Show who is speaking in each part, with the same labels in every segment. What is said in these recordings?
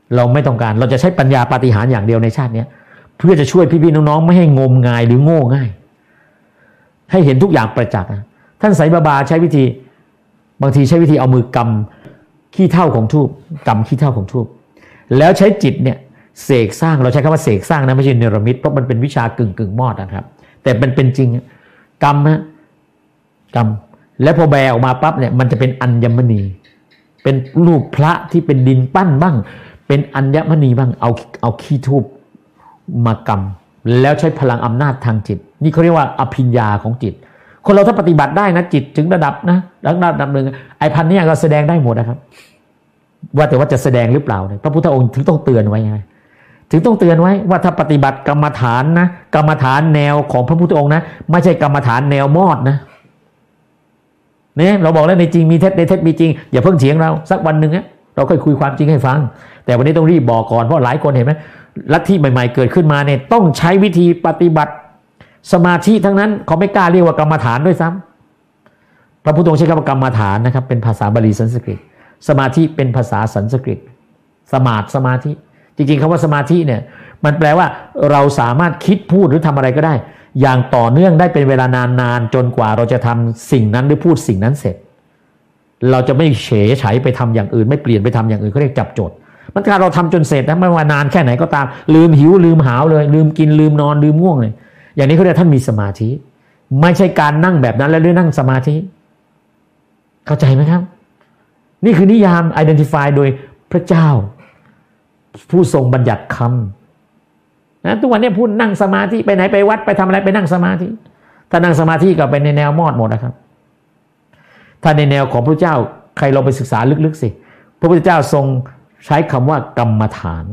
Speaker 1: เราไม่ต้องการเราจะใช้ปัญญาปาฏิหาริย์อย่างเดียวในชาตินี้เพื่อจะช่วยพี่ๆน้องๆไม่ให้งมงายหรือโง่ง่ายให้เห็นทุกอย่างประจักษ์ท่านไสบาบาใช้วิธีบางทีใช้วิธีเอามือกำขี้เถ้าของธูปกำขี้เถ้าของธูปแล้วใช้จิตเนี่ยเสกสร้างเราใช้คำว่าเสกสร้างนะไม่ใช่เนรมิตเพราะมันเป็นวิชากึ่งมอดนะครับแต่มันเป็นจริงกำแล้วพอแบออกมาปั๊บเนี่ยมันจะเป็นอัญมณีเป็นรูปพระที่เป็นดินปั้นบ้างเป็นอัญมณีบ้างเอาขี้ธูปมากำแล้วใช้พลังอำนาจทางจิตนี่เขาเรียกว่าอภิญญาของจิตคนเราถ้าปฏิบัติได้นะจิตถึงระดับนะระดับหนึ่งไอ้พันนี้ก็แสดงได้หมดนะครับว่าแต่ว่าจะแสดงหรือเปล่าเนี่ยพระพุทธองค์ถึงต้องเตือนไว้ไงถึงต้องเตือนไว้ว่าถ้าปฏิบัติกรรมฐานนะกรรมฐานแนวของพระพุทธองค์นะไม่ใช่กรรมฐานแนวมอดนะเนี่ยเราบอกแล้วในจริงมีเท็จในเท็จมีจริงอย่าเพิ่งเถียงเราสักวันหนึ่งเราค่อยคุยความจริงให้ฟังแต่วันนี้ต้องรีบบอกก่อนเพราะหลายคนเห็นไหมลัทธิใหม่ๆเกิดขึ้นมาเนี่ยต้องใช้วิธีปฏิบัติสมาธิทั้งนั้นเขาไม่กล้าเรียกว่ากรรมฐานด้วยซ้ำพระพุทธองค์ใช้คำว่ากรรมฐานนะครับเป็นภาษาบาลีสันสกฤตสมาธิเป็นภาษาสันสกฤตสมาธิจริงๆคำว่าสมาธิเนี่ยมันแปลว่าเราสามารถคิดพูดหรือทำอะไรก็ได้อย่างต่อเนื่องได้เป็นเวลานานๆจนกว่าเราจะทำสิ่งนั้นหรือพูดสิ่งนั้นเสร็จเราจะไม่เฉยเฉยไปทำอย่างอื่นไม่เปลี่ยนไปทำอย่างอื่นเขาเรียกจับโจทย์มันการเราทำจนเสร็จนะไม่ว่านานแค่ไหนก็ตามลืมหิวลืมหาวเลยลืมกินลืมนอนลืมง่วงเลยอย่างนี้เขาเรียกท่านมีสมาธิไม่ใช่การนั่งแบบนั้นแล้วหรือนั่งสมาธิเข้าใจไหมครับนี่คือนิยาม identify โดยพระเจ้าผู้ทรงบัญญัติคำนะทุกวันนี้พูดนั่งสมาธิไปไหนไปวัดไปทำอะไรไปนั่งสมาธิถ้านั่งสมาธิก็เป็นในแนวมอดหมดนะครับถ้าในแนวของพระเจ้าใครลองไปศึกษาลึกๆสิพระพุทธเจ้าทรงใช้คำว่ากรรมฐาน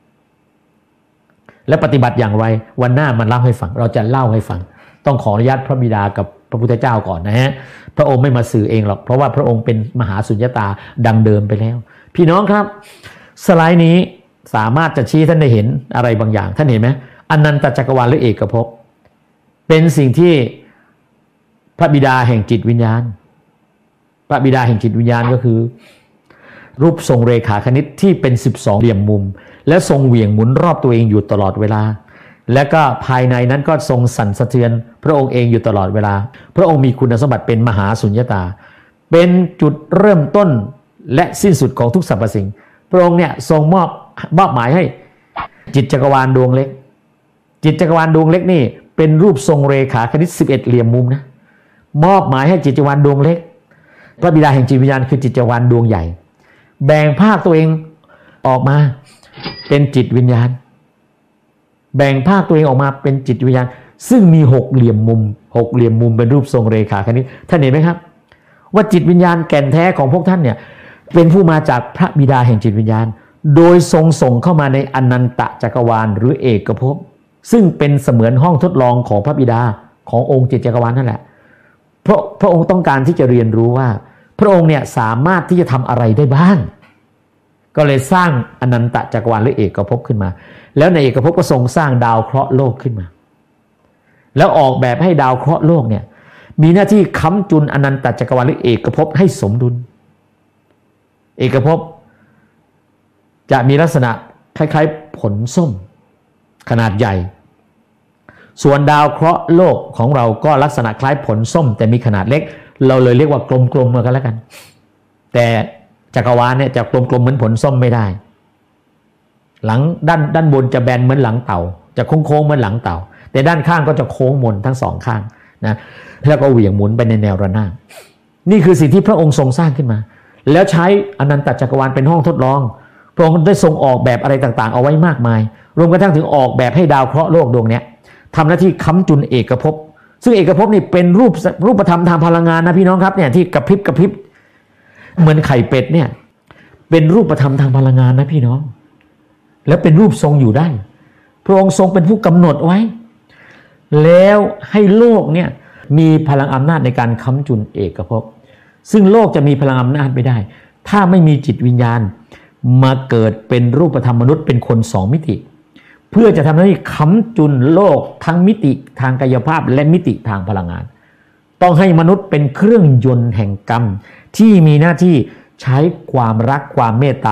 Speaker 1: และปฏิบัติอย่างไรวันหน้ามันเล่าให้ฟังเราจะเล่าให้ฟังต้องขออนุญาตพระบิดากับพระพุทธเจ้าก่อนนะฮะพระองค์ไม่มาสื่อเองหรอกเพราะว่าพระองค์เป็นมหาสุญญตาดังเดิมไปแล้วพี่น้องครับสไลด์นี้สามารถจะชี้ท่านได้เห็นอะไรบางอย่างท่านเห็นไหมอนันตจักรวาลหรือเอกภพเป็นสิ่งที่พระบิดาแห่งจิตวิญญาณพระบิดาแห่งจิตวิญญาณก็คือรูปทรงเรขาคณิตที่เป็น12เหลี่ยมมุมและทรงเหวี่ยงหมุนรอบตัวเองอยู่ตลอดเวลาและก็ภายในนั้นก็ทรงสั่นสะเทือนพระองค์เองอยู่ตลอดเวลาพระองค์มีคุณสมบัติเป็นมหาสุญญตาเป็นจุดเริ่มต้นและสิ้นสุดของทุกสรรพสิ่งพระองค์เนี่ยทรงมอบหมายให้จิตจักรวาลดวงเล็กจิตจักรวาลดวงเล็กนี่เป็นรูปทรงเรขาคณิต11เหลี่ยมมุมนะมอบหมายให้จิตจักรวาลดวงเล็กพระบิดาแห่งจิตวิญญาณคือจิตจักรวาลดวงใหญ่แบ่งภาคตัวเองออกมาเป็นจิตวิญญาณแบ่งภาคตัวเองออกมาเป็นจิตวิญญาณซึ่งมี6เหลี่ยมมุมเป็นรูปทรงเรขาคณิตท่านเห็นไหมครับว่าจิตวิญญาณแก่นแท้ของพวกท่านเนี่ยเป็นผู้มาจากพระบิดาแห่งจิตวิญญาณโดยทรงส่งเข้ามาในอนันตจักรวาลหรือเอกภพซึ่งเป็นเสมือนห้องทดลองของพระบิดาขององค์จิตจักรวาลนั่นแหละเพราะพระองค์ต้องการที่จะเรียนรู้ว่าพระองค์เนี่ยสามารถที่จะทำอะไรได้บ้างก็เลยสร้างอนันตจักรวาลหรือเอกภพขึ้นมาแล้วในเอกภพก็ทรงสร้างดาวเคราะห์โลกขึ้นมาแล้วออกแบบให้ดาวเคราะห์โลกเนี่ยมีหน้าที่ค้ำจุนอนันตจักรวาลหรือเอกภพให้สมดุลเอกภพจะมีลักษณะคล้ายๆผลส้มขนาดใหญ่ส่วนดาวเคราะห์โลกของเราก็ลักษณะคล้ายผลส้มแต่มีขนาดเล็กเราเลยเรียกว่ากลมๆกันแล้วกันแต่จักรวาลเนี่ยจะกลมๆเหมือนผลส้มไม่ได้หลังด้านบนจะแบนเหมือนหลังเต่าจะโค้งๆเหมือนหลังเต่าแต่ด้านข้างก็จะโค้งมนทั้งสองข้างนะแล้วก็เหวี่ยงหมุนไปในแนวระนาบนี่คือสิ่งที่พระองค์ทรงสร้างขึ้นมาแล้วใช้อนันตจักรวาลเป็นห้องทดลองพระองค์ได้ทรงออกแบบอะไรต่างๆเอาไว้มากมายรวมกระทั่งถึงออกแบบให้ดาวเคราะห์โลกดวงนี้ทำหน้าที่ค้ำจุนเอกภพซึ่งเอกภพนี่เป็นรูปธรรมทางพลังงานนะพี่น้องครับเนี่ยที่กระพริบเหมือนไข่เป็ดเนี่ยเป็นรูปธรรมทางพลังงานนะพี่น้องแล้วเป็นรูปทรงอยู่ได้พระองค์ทรงเป็นผู้กำหนดไว้แล้วให้โลกเนี่ยมีพลังอำนาจในการค้ำจุนเอกภพซึ่งโลกจะมีพลังอำนาจไม่ได้ถ้าไม่มีจิตวิญญาณมาเกิดเป็นรูปธรรมมนุษย์เป็นคน2มิติเพื่อจะทำหน้าที่ค้ำจุนโลกทั้งมิติทางกายภาพและมิติทางพลังงานต้องให้มนุษย์เป็นเครื่องยนต์แห่งกรรมที่มีหน้าที่ใช้ความรักความเมตตา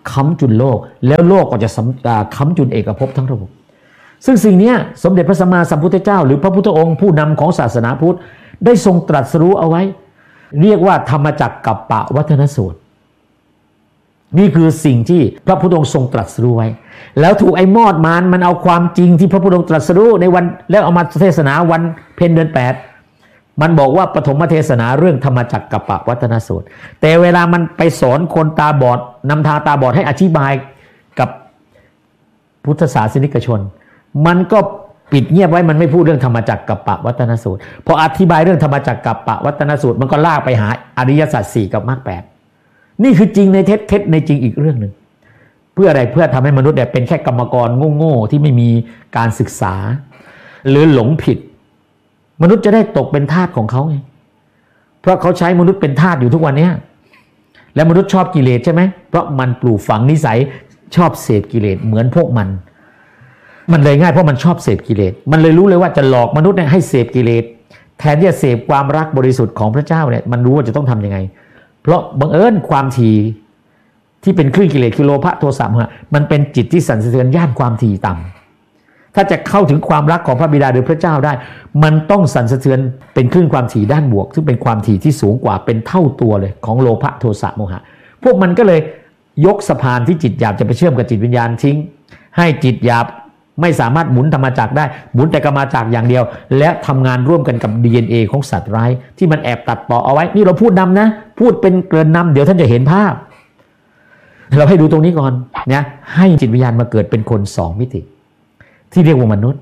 Speaker 1: ค้ำจุนโลกแล้วโลกก็จะค้ำจุนเอกภพทั้งระบบซึ่งสิ่งนี้สมเด็จพระสัมมาสัมพุทธเจ้าหรือพระพุทธองค์ผู้นำของศาสนาพุทธได้ทรงตรัสรู้เอาไว้เรียกว่าธรรมจักรกัปปวัฒนสูตรนี่คือสิ่งที่พระพุทธองค์ทรงตรัสรู้ไว้แล้วถูกไอ้มอดมันเอาความจริงที่พระพุทธองค์ตรัสรู้ในวันแล้วเอามาเทศนาวันเพ็ญเดือน8มันบอกว่าปฐมเทศนาเรื่องธรรมจักรกัปปวัฒนสูตรแต่เวลามันไปสอนคนตาบอดนำทางตาบอดให้อธิบายกับพุทธศาสนิกชนมันก็ปิดเงียบไว้มันไม่พูดเรื่องธรรมจักรกัปปวัฒนสูตรพออธิบายเรื่องธรรมจักรกัปปวัฒนสูตรมันก็ลากไปหาอริยสัจ4กับมรรค8นี่คือจริงในเท็จในจริงอีกเรื่องหนึ่งเพื่ออะไรเพื่อทำให้มนุษย์เป็นแค่กรรมกรโง่ๆที่ไม่มีการศึกษาหรือหลงผิดมนุษย์จะได้ตกเป็นทาสของเขาไงเพราะเขาใช้มนุษย์เป็นทาสอยู่ทุกวันนี้และมนุษย์ชอบกิเลสใช่ไหมเพราะมันปลูกฝังนิสัยชอบเสพกิเลสเหมือนพวกมันเลยง่ายเพราะมันชอบเสพกิเลสมันเลยรู้เลยว่าจะหลอกมนุษย์ให้เสพกิเลสแทนที่จะเสพความรักบริสุทธิ์ของพระเจ้าเนี่ยมันรู้ว่าจะต้องทำยังไงเพราะบังเอิญความถี่ที่เป็นคลื่นกิเลสคือโลภะโทสะโมหะมันเป็นจิตที่สั่นสะเทือนย่านความถี่ต่ำถ้าจะเข้าถึงความรักของพระบิดาหรือพระเจ้าได้มันต้องสั่นสะเทือนเป็นคลื่นความถี่ด้านบวกซึ่งเป็นความถี่ที่สูงกว่าเป็นเท่าตัวเลยของโลภะโทสะโมหะพวกมันก็เลยยกสะพานที่จิตหยาบจะไปเชื่อมกับจิตวิญญาณทิ้งให้จิตหยาบไม่สามารถหมุนธรรมจักรได้หมุนแต่กรรมจักรอย่างเดียวและทำงานร่วมกันกับ DNA ของสัตว์ร้ายที่มันแอบตัดต่อเอาไว้นี่เราพูดนำนะพูดเป็นเกริ่นนำเดี๋ยวท่านจะเห็นภาพเราให้ดูตรงนี้ก่อนนะให้จิตวิญญาณมาเกิดเป็นคน2มิติที่เรียกว่ามนุษย์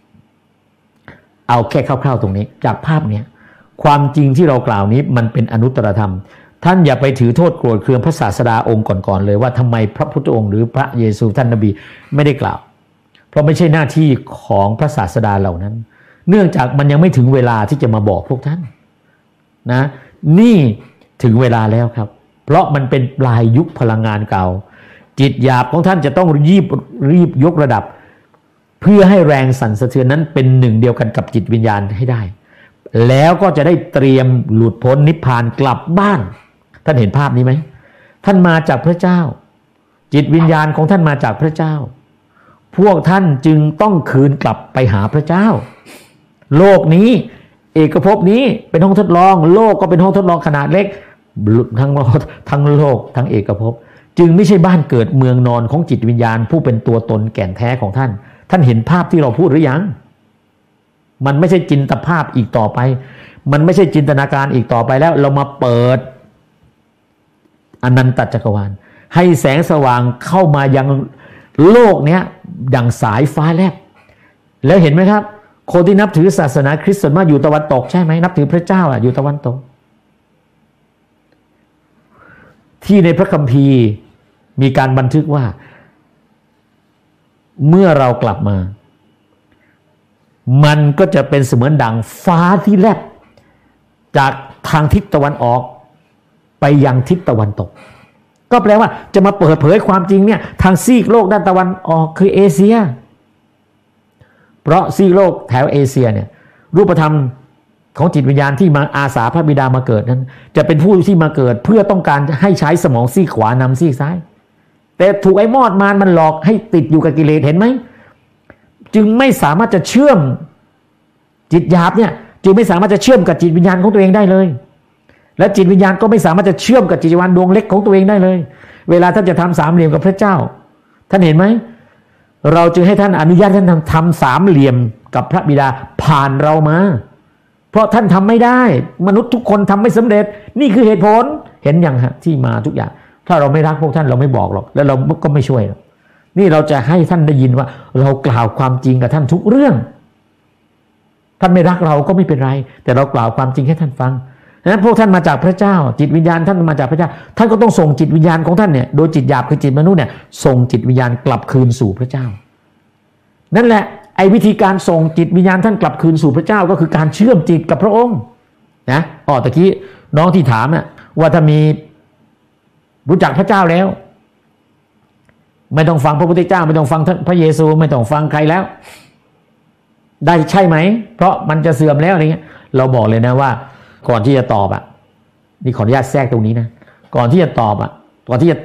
Speaker 1: เอาแค่คร่าวๆตรงนี้จากภาพนี้ความจริงที่เรากล่าวนี้มันเป็นอนุตตรธรรมท่านอย่าไปถือโทษโกรธเคืองพระศาสดาองค์ก่อนๆเลยว่าทำไมพระพุทธองค์หรือพระเยซูท่านนบีไม่ได้กล่าวเพราะไม่ใช่หน้าที่ของพระศาสดาเหล่านั้นเนื่องจากมันยังไม่ถึงเวลาที่จะมาบอกพวกท่านนะนี่ถึงเวลาแล้วครับเพราะมันเป็นปลายยุคพลังงานเก่าจิตหยาบของท่านจะต้องรีบยกระดับเพื่อให้แรงสั่นสะเทือนนั้นเป็นหนึ่งเดียวกันกับจิตวิญญาณให้ได้แล้วก็จะได้เตรียมหลุดพ้นนิพพานกลับบ้านท่านเห็นภาพนี้ไหมท่านมาจากพระเจ้าจิตวิญญาณของท่านมาจากพระเจ้าพวกท่านจึงต้องคืนกลับไปหาพระเจ้าโลกนี้เอกภพนี้เป็นห้องทดลองโลกก็เป็นห้องทดลองขนาดเล็กทั้งโลกทั้งเอกภพจึงไม่ใช่บ้านเกิดเมืองนอนของจิตวิญญาณผู้เป็นตัวตนแก่นแท้ของท่านเห็นภาพที่เราพูดหรือยังมันไม่ใช่จินตภาพอีกต่อไปมันไม่ใช่จินตนาการอีกต่อไปแล้วเรามาเปิดอนันตจักรวาลให้แสงสว่างเข้ามายังโลกเนี้ยดังสายฟ้าแลบแล้วเห็นไหมครับคนที่นับถือศาสนาคริสต์ส่วนมากอยู่ตะวันตกใช่ไหมนับถือพระเจ้าอยู่ตะวันตกที่ในพระคัมภีร์มีการบันทึกว่าเมื่อเรากลับมามันก็จะเป็นเสมือนดังฟ้าที่แลบจากทางทิศตะวันออกไปยังทิศตะวันตกก็แปลว่าจะมาเปิดเผยความจริงเนี่ยทางซีกโลกด้านตะวันออกคือเอเชียเพราะซีกโลกแถวเอเชียเนี่ยรูปธรรมของจิตวิญญาณที่มาอาสาพระบิดามาเกิดนั้นจะเป็นผู้ที่มาเกิดเพื่อต้องการให้ใช้สมองซีกขวานำซีกซ้ายแต่ถูกไอ้มอดมันหลอกให้ติดอยู่กับกิเลสเห็นไหมจึงไม่สามารถจะเชื่อมจิตหยาบเนี่ยจึงไม่สามารถจะเชื่อมกับจิตวิญญาณของตัวเองได้เลยและจิตวิญญาณก็ไม่สามารถจะเชื่อมกับจิตวิญญาณดวงเล็กของตัวเองได้เลยเวลาท่านจะทำสามเหลี่ยมกับพระเจ้าท่านเห็นไหมเราจึงให้ท่านอนุญาตท่านทำสามเหลี่ยมกับพระบิดาผ่านเรามาเพราะท่านทำไม่ได้มนุษย์ทุกคนทำไม่สำเร็จนี่คือเหตุผลเห็นอย่างฮะที่มาทุกอย่างถ้าเราไม่รักพวกท่านเราไม่บอกหรอกแล้วเราก็ไม่ช่วยหรอกนี่เราจะให้ท่านได้ยินว่าเรากล่าวความจริงกับท่านทุกเรื่องท่านไม่รักเราก็ไม่เป็นไรแต่เรากล่าวความจริงให้ท่านฟังฉะนั้นพวกท่านมาจากพระเจ้าจิตวิญญาณท่านมาจากพระเจ้าท่านก็ต้องส่งจิตวิญญาณของท่านเนี่ยโดยจิตหยาบคือจิตมนุษย์เนี่ยส่งจิตวิญญาณกลับคืนสู่พระเจ้านั่นแหละไอ้วิธีการส่งจิตวิญญาณท่านกลับคืนสู่พระเจ้าก็คือการเชื่อมจิตกับพระองค์นะตะกี้น้องที่ถามน่ะว่าถ้ามีรู้จักพระเจ้าแล้วไม่ต้องฟังพระพุทธเจ้าไม่ต้องฟังพระเยซูไม่ต้องฟังใครแล้วได้ใช่ไหมเพราะมันจะเสื่อมแล้วอะไรเงี้ยเราบอกเลยนะว่าก่อนที่จะตอบนี่ขออนุญาตแทรกตรงนี้นะก่อนที่จะตอบก่อนที่จะ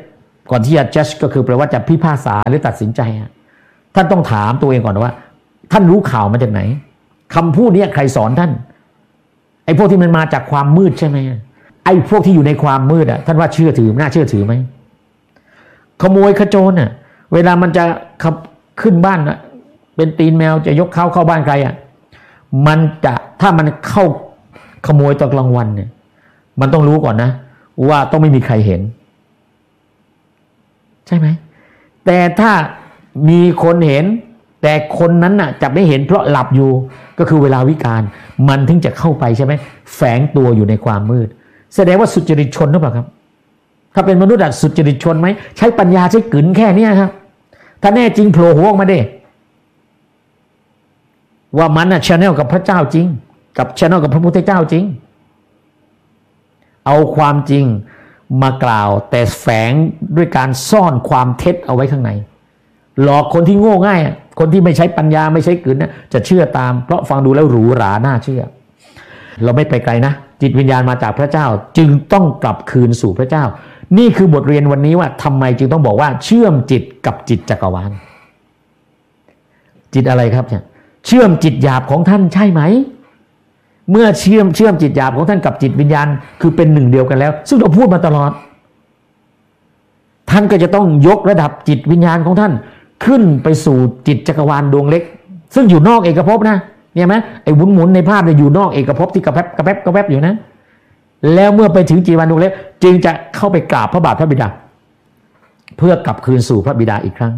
Speaker 1: ก่อนที่จะ judge ก็คือแปลว่าจะพิพากษาหรือตัดสินใจท่านต้องถามตัวเองก่อนว่าท่านรู้ข่าวมาจากไหนคำพูดนี้ใครสอนท่านไอ้พวกที่มันมาจากความมืดใช่ไหมไอ้พวกที่อยู่ในความมืดท่านว่าเชื่อถือน่าเชื่อถือไหมขโมยขโจรเวลามันจะขับขึ้นบ้านเป็นตีนแมวจะยกเข้าบ้านใครมันจะถ้ามันเข้าขโมยตอนกลางวันเนี่ยมันต้องรู้ก่อนนะว่าต้องไม่มีใครเห็นใช่ไหมแต่ถ้ามีคนเห็นแต่คนนั้นจะไม่เห็นเพราะหลับอยู่ก็คือเวลาวิกาลมันถึงจะเข้าไปใช่ไหมแฝงตัวอยู่ในความมืดแสดงว่าสุจริตชนหรือเปล่าครับถ้าเป็นมนุษย์สุจริตชนไหมใช้ปัญญาใช้กลืนแค่นี้ครับถ้าแน่จริงโผล่หัวออกมาดิว่ามันchannel กับพระเจ้าจริงกับchannel กับพระพุทธเจ้าจริงเอาความจริงมากล่าวแต่แฝงด้วยการซ่อนความเท็จเอาไว้ข้างในหลอกคนที่โง่ง่ายคนที่ไม่ใช้ปัญญาไม่ใช้กลืนจะเชื่อตามเพราะฟังดูแล้วหรูหราน่าเชื่อเราไม่ไปไกลนะจิตวิญญาณมาจากพระเจ้าจึงต้องกลับคืนสู่พระเจ้านี่คือบทเรียนวันนี้ว่าทำไมจึงต้องบอกว่าเชื่อมจิตกับจิตจักรวาลจิตอะไรครับเนี่ยเชื่อมจิตหยาบของท่านใช่ไหมเมื่อเชื่อมจิตหยาบของท่านกับจิตวิญญาณคือเป็นหนึ่งเดียวกันแล้วซึ่งเราพูดมาตลอดท่านก็จะต้องยกระดับจิตวิญญาณของท่านขึ้นไปสู่จิตจักรวาลดวงเล็กซึ่งอยู่นอกเอกภพนะเนี่ยไหมไอ้หมุนในภาพเนี่ยอยู่นอกเอกภพที่กระแวบอยู่นะแล้วเมื่อไปถึงจิตวิญญาณดวงเล็กจึงจะเข้าไปกราบพระบาทพระบิดาเพื่อกลับคืนสู่พระบิดาอีกครั้ง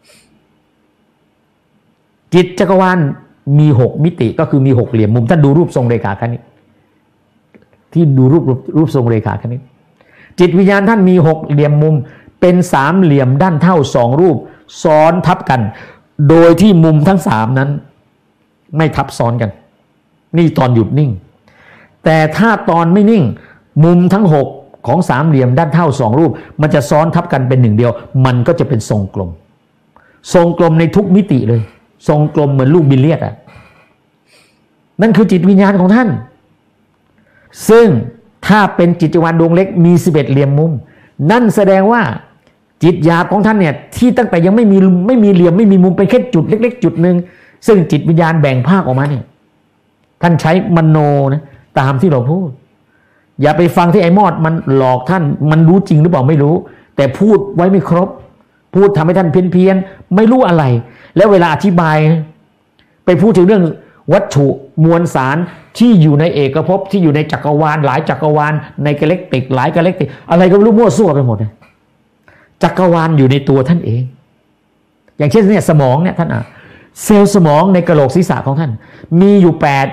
Speaker 1: จิตจักรวาลมี6มิติก็คือมี6เหลี่ยมมุมท่านดูรูปทรงเรขาคณิตที่ดูรูปทรงเรขาคณิตจิตวิญญาณท่านมี6เหลี่ยมมุมเป็น3เหลี่ยมด้านเท่า2รูปซ้อนทับกันโดยที่มุมทั้ง3นั้นไม่ทับซ้อนกันนี่ตอนหยุดนิ่งแต่ถ้าตอนไม่นิ่งมุมทั้ง6ของ3เหลี่ยมด้านเท่า2รูปมันจะซ้อนทับกันเป็นหนึ่งเดียวมันก็จะเป็นทรงกลมทรงกลมในทุกมิติเลยทรงกลมเหมือนลูกบิลเลียดนั่นคือจิตวิญญาณของท่านซึ่งถ้าเป็นจิตจักรวาลดวงเล็กมี11เหลี่ยมมุมนั่นแสดงว่าจิตหยาบของท่านเนี่ยที่ตั้งแต่ยังไม่มีเหลี่ยมไม่มีมุมเป็นแค่จุดเล็กๆจุดหนึ่งซึ่งจิตวิญญาณแบ่งภาคออกมาเนี่ยท่านใช้มโนนะตามที่เราพูดอย่าไปฟังที่ไอ้มอดมันหลอกท่านมันรู้จริงหรือเปล่าไม่รู้แต่พูดไว้ไม่ครบพูดทำให้ท่านเพี้ยนไม่รู้อะไรแล้วเวลาอธิบายไปพูดถึงเรื่องวัตถุมวลสารที่อยู่ในเอกภพที่อยู่ในจักรวาลหลายจักรวาลในกาแล็กติกหลายกาแล็กติกอะไรก็ไม่รู้มั่วซั่วไปหมดเลยจักรวาลอยู่ในตัวท่านเองอย่างเช่นเนี่ยสมองเนี่ยท่านเซลล์สมองในกะโหลกศีรษะของท่านมีอยู่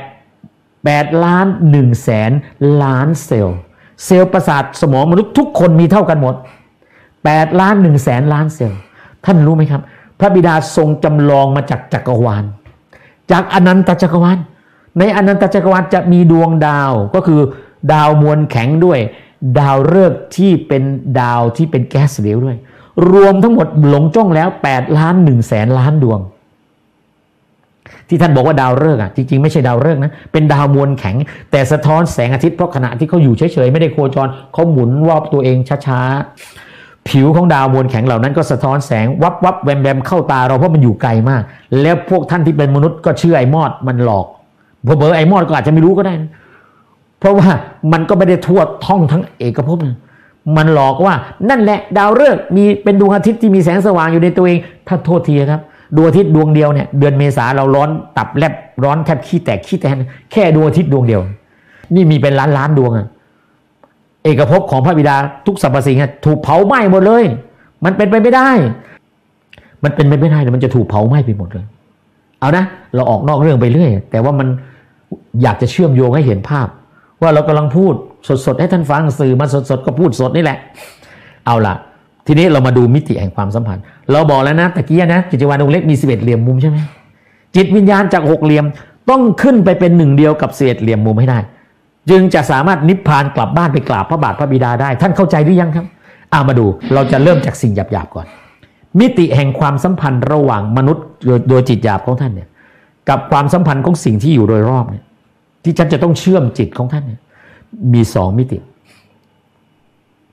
Speaker 1: 8 ล้าน 1 แสนล้านเซลล์ประสาทสมองมนุษย์ทุกคนมีเท่ากันหมด8 ล้าน 1 แสนล้านเซลล์ท่านรู้ไหมครับพระบิดาทรงจำลองมาจากจักรวาลจากอนันตจักรวาลในอนันตจักรวาลจะมีดวงดาวก็คือดาวมวลแข็งด้วยดาวฤกษ์ที่เป็นดาวที่เป็นแก๊สเหลวด้วยรวมทั้งหมดหลงจ้องแล้ว8 ล้าน 1 แสนล้านดวงที่ท่านบอกว่าดาวฤกษ์จริงๆไม่ใช่ดาวฤกษ์นะเป็นดาวมวลแข็งแต่สะท้อนแสงอาทิตย์เพราะขณะที่เขาอยู่เฉยๆไม่ได้โคจรเขาหมุนรอบตัวเองช้าๆผิวของดาวมวลแข็งเหล่านั้นก็สะท้อนแสงวับแวมเข้าตาเราเพราะมันอยู่ไกลมากแล้วพวกท่านที่เป็นมนุษย์ก็เชื่อไอ้มอดมันหลอกเผลอๆไอ้มอดก็อาจจะไม่รู้ก็ได้นะเพราะว่ามันก็ไม่ได้ทั่วท่องทั้งเอกภพนะมันหลอกว่านั่นแหละดาวฤกษ์มีเป็นดวงอาทิตย์ที่มีแสงสว่างอยู่ในตัวเองถ้าโทษทีครับดวงอาทิตย์ดวงเดียวเนี่ยเดือนเมษาเราร้อนตับแลบร้อนแทบขี้แตกแค่ดวงอาทิตย์ดวงเดียวนี่มีเป็นล้านดวงเอกภพของพระบิดาทุกสรรพสิ่งถูกเผาไหม้หมดเลยมันเป็นไปไม่ได้มันเป็นไปไม่ได้มันจะถูกเผาไหม้ไปหมดเลยเอานะเราออกนอกเรื่องไปเรื่อยแต่ว่ามันอยากจะเชื่อมโยงให้เห็นภาพว่าเรากำลังพูดสดๆให้ท่านฟังสื่อมาสดๆก็พูดสดนี่แหละเอาล่ะทีนี้เรามาดูมิติแห่งความสัมพันธ์เราบอกแล้วนะตะกี้นะจิตวิญญาณดวงเล็กมี11เหลี่ยมมุมใช่ไหมจิตวิญญาณจาก6เหลี่ยมต้องขึ้นไปเป็นหนึ่งเดียวกับ11เหลี่ยมมุมให้ได้จึงจะสามารถนิพพานกลับบ้านไปกราบพระบาทพระบิดาได้ท่านเข้าใจหรือยังครับมาดูเราจะเริ่มจากสิ่งหยาบๆก่อนมิติแห่งความสัมพันธ์ระหว่างมนุษย์โดยจิตหยาบของท่านเนี่ยกับความสัมพันธ์ของสิ่งที่อยู่โดยรอบเนี่ยที่ท่านจะต้องเชื่อมจิตของท่านเนี่ยมี2มิติ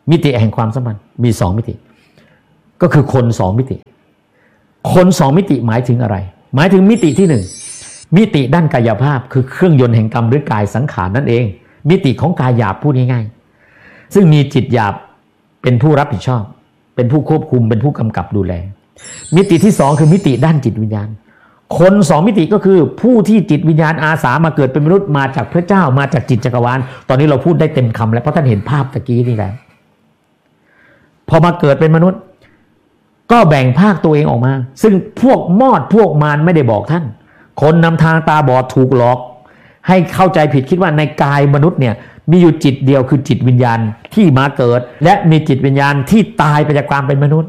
Speaker 1: มิติแห่งความสัมพันธ์มี2มิติก็คือคน2มิติคน2มิติหมายถึงอะไรหมายถึงมิติที่1มิติด้านกายภาพคือเครื่องยนต์แห่งกรรมหรือกายสังขารนั่นเองมิติของกายหยาบพูดง่ายๆซึ่งมีจิตหยาบเป็นผู้รับผิดชอบเป็นผู้ควบคุมเป็นผู้กำกับดูแลมิติที่2คือมิติด้านจิตวิญญาณคน2มิติก็คือผู้ที่จิตวิญญาณอาสามาเกิดเป็นมนุษย์มาจากพระเจ้ามาจากจิตจักรวาลตอนนี้เราพูดได้เต็มคำแล้วเพราะท่านเห็นภาพตะกี้นี่แหละพอมาเกิดเป็นมนุษย์ก็แบ่งภาคตัวเองออกมาซึ่งพวกมอดพวกมารไม่ได้บอกท่านคนนำทางตาบอดถูกหลอกให้เข้าใจผิดคิดว่าในกายมนุษย์เนี่ยมีอยู่จิตเดียวคือจิตวิญญาณที่มาเกิดและมีจิตวิญญาณที่ตายไปจากความเป็นมนุษย์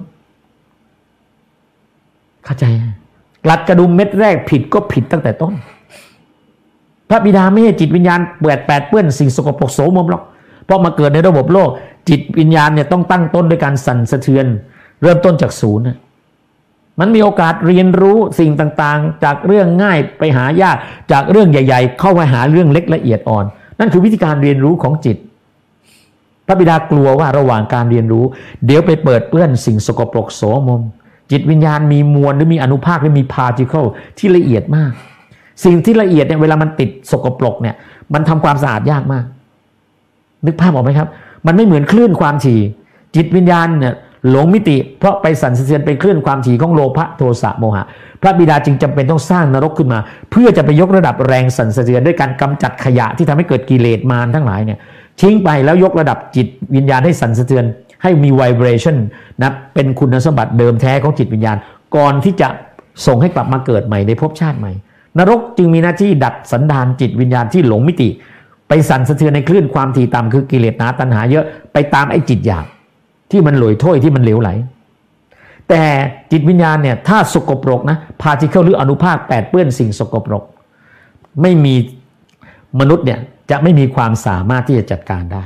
Speaker 1: เข้าใจกลัดกระดุมเม็ดแรกผิดก็ผิดตั้งแต่ต้นพระบิดาไม่ให้จิตวิญญาณแปดเปื้อนสิ่งสกปรกโสมมหรอกเพราะมาเกิดในระบบโลกจิตวิญญาณเนี่ยต้องตั้งต้นด้วยการสั่นสะเทือนเริ่มต้นจากศูนย์มันมีโอกาสเรียนรู้สิ่งต่างๆจากเรื่องง่ายไปหายากจากเรื่องใหญ่ๆเข้าไปหาเรื่องเล็กละเอียดอ่อนนั่นคือวิธีการเรียนรู้ของจิตพระบิดากลัวว่าระหว่างการเรียนรู้เดี๋ยวไปเปิดเปื้อนสิ่งสกปรกโสมมจิตวิญญาณมีมวลหรือมีอนุภาคหรือมีพาร์ติเคิลที่ละเอียดมากสิ่งที่ละเอียดเนี่ยเวลามันติดสกปรกเนี่ยมันทำความสะอาดยากมากนึกภาพออกไหมครับมันไม่เหมือนคลื่นความถี่จิตวิญญาณเนี่ยหลงมิติเพราะไปสั่นสะเทือนเป็นคลื่นความถี่ของโลภะโทสะโมหะพระบิดาจึงจำเป็นต้องสร้างนรกขึ้นมาเพื่อจะไปยกระดับแรงสั่นสะเทือนด้วยการกำจัดขยะที่ทำให้เกิดกิเลสมารทั้งหลายเนี่ยทิ้งไปแล้วยกระดับจิตวิญญาณให้สั่นสะเทือนให้มีไวเบรชั่นนะเป็นคุณสมบัติเดิมแท้ของจิตวิญญาณก่อนที่จะส่งให้กลับมาเกิดใหม่ในภพชาติใหม่นรกจึงมีหน้าที่ดัดสันดานจิตวิญญาณที่หลงมิติไปสั่นสะเทือนในคลื่นความถี่ต่ำคือกิเลสหนาตัณหาเยอะไปตามไอ้จิตหยาบที่มันหลอยถ้วยที่มันเหลวไหลแต่จิตวิญญาณเนี่ยถ้าสกปรกนะพาร์ติเคิลหรืออนุภาคแปดเปื้อนสิ่งสกปรกไม่มีมนุษย์เนี่ยจะไม่มีความสามารถที่จะจัดการได้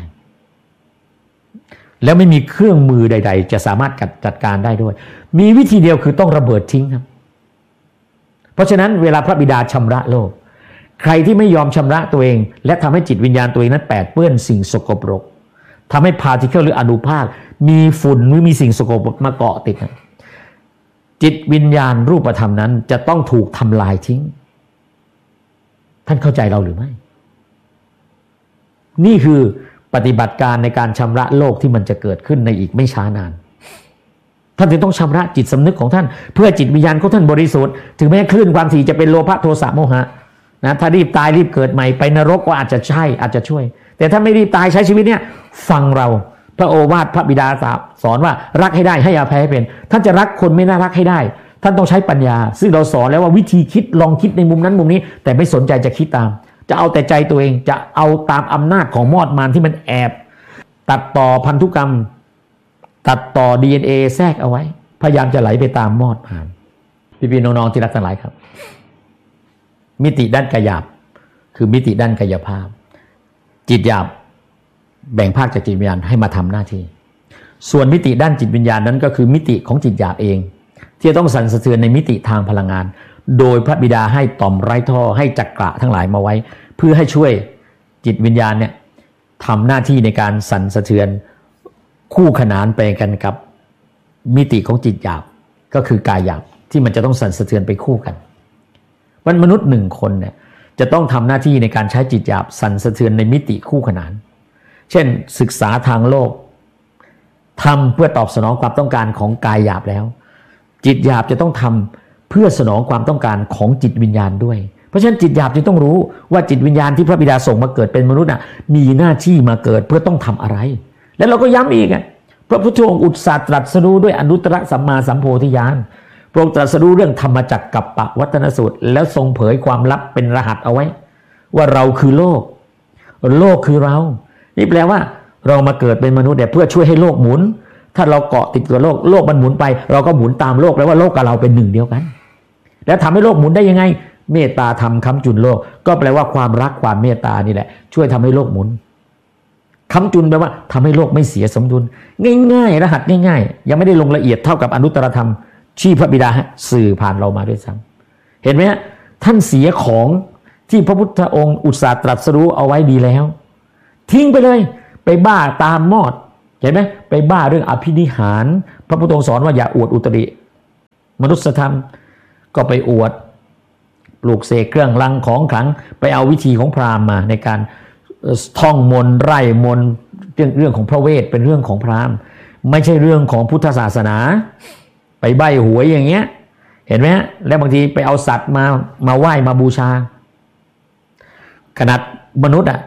Speaker 1: แล้วไม่มีเครื่องมือใดๆจะสามารถจัดการได้ด้วยมีวิธีเดียวคือต้องระเบิดทิ้งครับเพราะฉะนั้นเวลาพระบิดาชำระโลกใครที่ไม่ยอมชำระตัวเองและทำให้จิตวิญญาณตัวเองนั้นแปดเปื้อนสิ่งสกปรกทำให้พาร์ติเคิลหรืออนุภาคมีฝุ่นหรือมีสิ่งสกปรกมาเกาะติดจิตวิญญาณรูปธรรมนั้นจะต้องถูกทำลายทิ้งท่านเข้าใจเราหรือไม่นี่คือปฏิบัติการในการชำระโลกที่มันจะเกิดขึ้นในอีกไม่ช้านานท่านจึงต้องชำระจิตสำนึกของท่านเพื่อจิตวิญญาณของท่านบริสุทธิ์ถึงแม้คลื่นความถี่จะเป็นโลภะโทสะโมหะนะถ้ารีบตายรีบเกิดใหม่ไปนรกก็อาจจะใช่อาจจะช่วยแต่ถ้าไม่รีบตายใช้ชีวิตเนี่ยฟังเราพระโอวาทพระบิดาสอนว่ารักให้ได้ให้อภัยให้เป็นท่านจะรักคนไม่น่ารักให้ได้ท่านต้องใช้ปัญญาซึ่งเราสอนแล้วว่าวิธีคิดลองคิดในมุมนั้นมุมนี้แต่ไม่สนใจจะคิดตามจะเอาแต่ใจตัวเองจะเอาตามอำนาจของมอดมารที่มันแอบตัดต่อพันธุกรรมตัดต่อ DNA แทรกเอาไว้พยายามจะไหลไปตามมอดมารพี่ๆน้องๆที่รักทั้งหลายครับมิติด้านกายหยาบคือมิติด้านกายภาพจิตหยาบแบ่งภาคจากจิตวิญญาณให้มาทำหน้าที่ส่วนมิติด้านจิตวิญญาณนั้นก็คือมิติของจิตหยาบเองที่จะต้องสั่นสะเทือนในมิติทางพลังงานโดยพระบิดาให้ต่อมไร้ท่อให้จักระทั้งหลายมาไว้เพื่อให้ช่วยจิตวิญญาณเนี่ยทำหน้าที่ในการสั่นสะเทือนคู่ขนานไปกันกับมิติของจิตหยาบก็คือกายหยาบที่มันจะต้องสั่นสะเทือนไปคู่กันมนุษย์หนึ่งคนเนี่ยจะต้องทำหน้าที่ในการใช้จิตหยาบสั่นสะเทือนในมิติคู่ขนานเช่นศึกษาทางโลกทำเพื่อตอบสนองความต้องการของกายหยาบแล้วจิตหยาบจะต้องทำเพื่อสนองความต้องการของจิตวิญญาณด้วยเพราะฉะนั้นจิตหยาบจึงต้องรู้ว่าจิตวิญญาณที่พระบิดาส่งมาเกิดเป็นมนุษย์มีหน้าที่มาเกิดเพื่อต้องทำอะไรแล้วเราก็ย้ำอีกพระพุทธองค์อุตส่าห์ตรัสรู้ด้วยอนุตตรสัมมาสัมโพธิญาณพระองค์ตรัสรู้เรื่องธรรมจักรกัปปวัตนสูตรแล้วทรงเผยความลับเป็นรหัสเอาไว้ว่าเราคือโลกโลกคือเรานี่แปลว่าเรามาเกิดเป็นมนุษย์เพื่อช่วยให้โลกหมุนถ้าเราเกาะติดกับโลกมันหมุนไปเราก็หมุนตามโลกแล้วว่าโลกกับเราเป็นหนึ่งเดียวกันแล้วทำให้โลกหมุนได้ยังไงเมตตาธรรมค้ำจุนโลกก็แปลว่าความรักความเมตตานี่แหละช่วยทำให้โลกหมุนค้ำจุนแปลว่าทำให้โลกไม่เสียสมดุลง่ายๆรหัสง่ายๆยังไม่ได้ลงละเอียดเท่ากับอนุตตรธรรมที่พระบิดาสื่อผ่านเรามาด้วยซ้ำเห็นไหมฮะท่านเสียของที่พระพุทธองค์อุตส่าห์ตรัสรู้เอาไว้ดีแล้วทิ้งไปเลยไปบ้าตามมอดเห็นไหมไปบ้าเรื่องอภินิหารพระพุทธองค์สอนว่าอย่าอวดอุตริมนุษยธรรมก็ไปอวดปลูกเสกเครื่องรางของขลังไปเอาวิธีของพราหมณ์มาในการท่องมนต์ไร่มนต์เรื่องของพระเวทเป็นเรื่องของพราหมณ์ไม่ใช่เรื่องของพุทธศาสนาไปใบ้หวยอย่างเงี้ยเห็นไหมฮะแล้วบางทีไปเอาสัตว์มาไหว้มาบูชาขนาดมนุษย์อ่ะ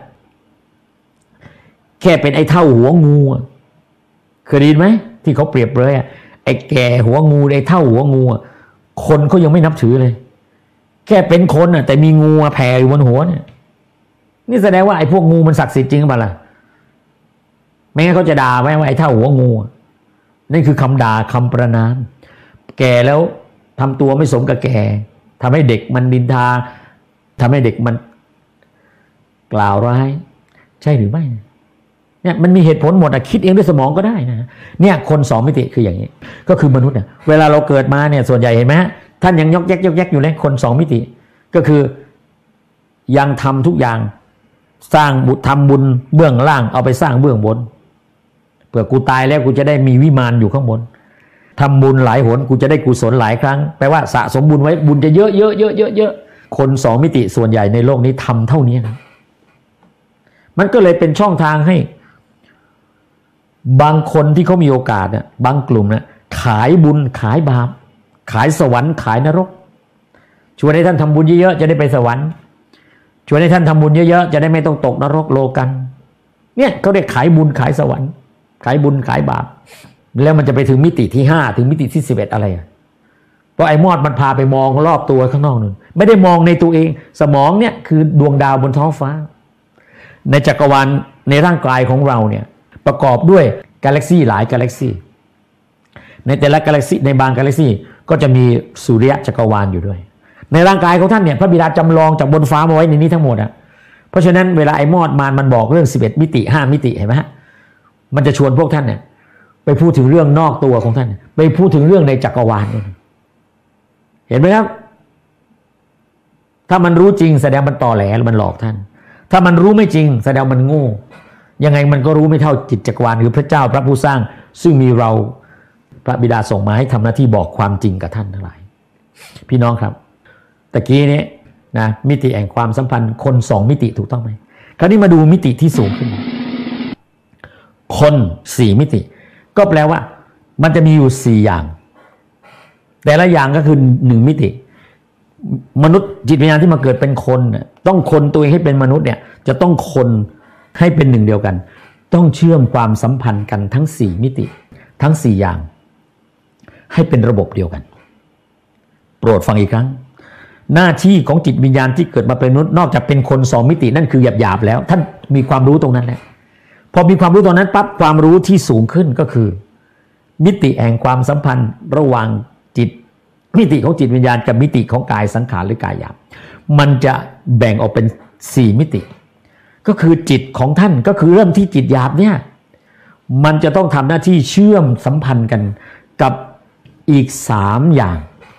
Speaker 1: แค่เป็นไอ้เท่าหัวงูเคยได้ยินไหมที่เขาเปรียบเลยไอ้แก่หัวงูไอ้เท่าหัวงูคนเขายังไม่นับถือเลยแค่เป็นคนอ่ะแต่มีงูแผ่อยู่บนหัวเนี่ยนี่แสดงว่าไอ้พวกงูมันศักดิ์สิทธิ์จริงหรือเปล่าไม่งั้นเขาจะด่าไหมว่าไอ้เท่าหัวงูนี่คือคำด่าคำประณามแก่แล้วทำตัวไม่สมกับแก่ทำให้เด็กมันนินทาทำให้เด็กมันกล่าวร้ายใช่หรือไม่เนี่ยมันมีเหตุผลหมดคิดเองด้วยสมองก็ได้นะเนี่ยคนสองมิติคืออย่างนี้ก็คือมนุษย์เนี่ยเวลาเราเกิดมาเนี่ยส่วนใหญ่เห็นไหมท่านยังยกแยกอยู่เลยคนสองมิติก็คือยังทำทุกอย่างสร้างบุญทำบุญเบื้องล่างเอาไปสร้างเบื้องบนเผื่อกูตายแล้วกูจะได้มีวิมานอยู่ข้างบนทำบุญหลายหนกูจะได้กุศลหลายครั้งแปลว่าสะสมบุญไว้บุญจะเยอะคนสองมิติส่วนใหญ่ในโลกนี้ทำเท่านี้นะมันก็เลยเป็นช่องทางให้บางคนที่เขามีโอกาสเนี่ยบางกลุ่มเนี่ยขายบุญขายบาปขายสวรรค์ขายนรกชวนให้ท่านทำบุญเยอะๆจะได้ไปสวรรค์ชวนให้ท่านทำบุญเยอะๆจะได้ไม่ต้องตกนรกโลกันเนี่ยเขาเรียกขายบุญขายสวรรค์ขายบุญขายบาปแล้วมันจะไปถึงมิติที่5ถึงมิติที่11อะไรเพราะไอ้มอดมันพาไปมองรอบตัวข้างนอกนู่นไม่ได้มองในตัวเองสมองเนี่ยคือดวงดาวบนท้องฟ้าในจักรวาลในร่างกายของเราเนี่ยประกอบด้วยกาแล็กซี่หลายกาแล็กซี่ในแต่ละกาแล็กซี่ในบางกาแล็กซี่ก็จะมีสุริยะจักรวาลอยู่ด้วยในร่างกายของท่านเนี่ยพระบิดาจำลองจากบนฟ้ามาไว้ในนี้ทั้งหมดเพราะฉะนั้นเวลาไอ้มอดมันบอกเรื่อง11มิติ5มิติเห็นไหมฮะมันจะชวนพวกท่านเนี่ยไปพูดถึงเรื่องนอกตัวของท่านไปพูดถึงเรื่องในจักรวาลเห็นไหมครับถ้ามันรู้จริงแสดงมันตอแหลมันหลอกท่านถ้ามันรู้ไม่จริงแสดงมันโง่ยังไงมันก็รู้ไม่เท่าจิตจักรวาลหรือพระเจ้าพระผู้สร้างซึ่งมีเราพระบิดาส่งมาให้ทำหน้าที่บอกความจริงกับท่านทั้งหลายพี่น้องครับตะกี้นี้นะมิติแห่งความสัมพันธ์คนสองมิติถูกต้องไหมคราวนี้มาดูมิติที่สูงขึ้นคน4มิติก็แปลว่ามันจะมีอยู่4อย่างแต่ละอย่างก็คือ1มิติมนุษย์จิตวิญญาณที่มาเกิดเป็นคนต้องคนตัวเองให้เป็นมนุษย์เนี่ยจะต้องคนให้เป็นหนึ่งเดียวกันต้องเชื่อมความสัมพันธ์กันทั้ง4มิติทั้ง4อย่างให้เป็นระบบเดียวกันโปรดฟังอีกครั้งหน้าที่ของจิตวิญญาณที่เกิดมาเป็นมนุษย์นอกจากเป็นคน2มิตินั่นคือหยาบๆแล้วท่านมีความรู้ตรงนั้นแหละพอมีความรู้ตรงนั้นปั๊บความรู้ที่สูงขึ้นก็คือมิติแห่งความสัมพันธ์ระหว่างจิตมิติของจิตวิญญาณกับมิติของกายสังขารหรือกายหยาบมันจะแบ่งออกเป็น4มิติก็คือจิตของท่านก็คือเริ่มที่จิตหยาบเนี่ยมันจะต้องทำหน้าที่เชื่อมสัมพันธ์กันกับอีก3อย่าง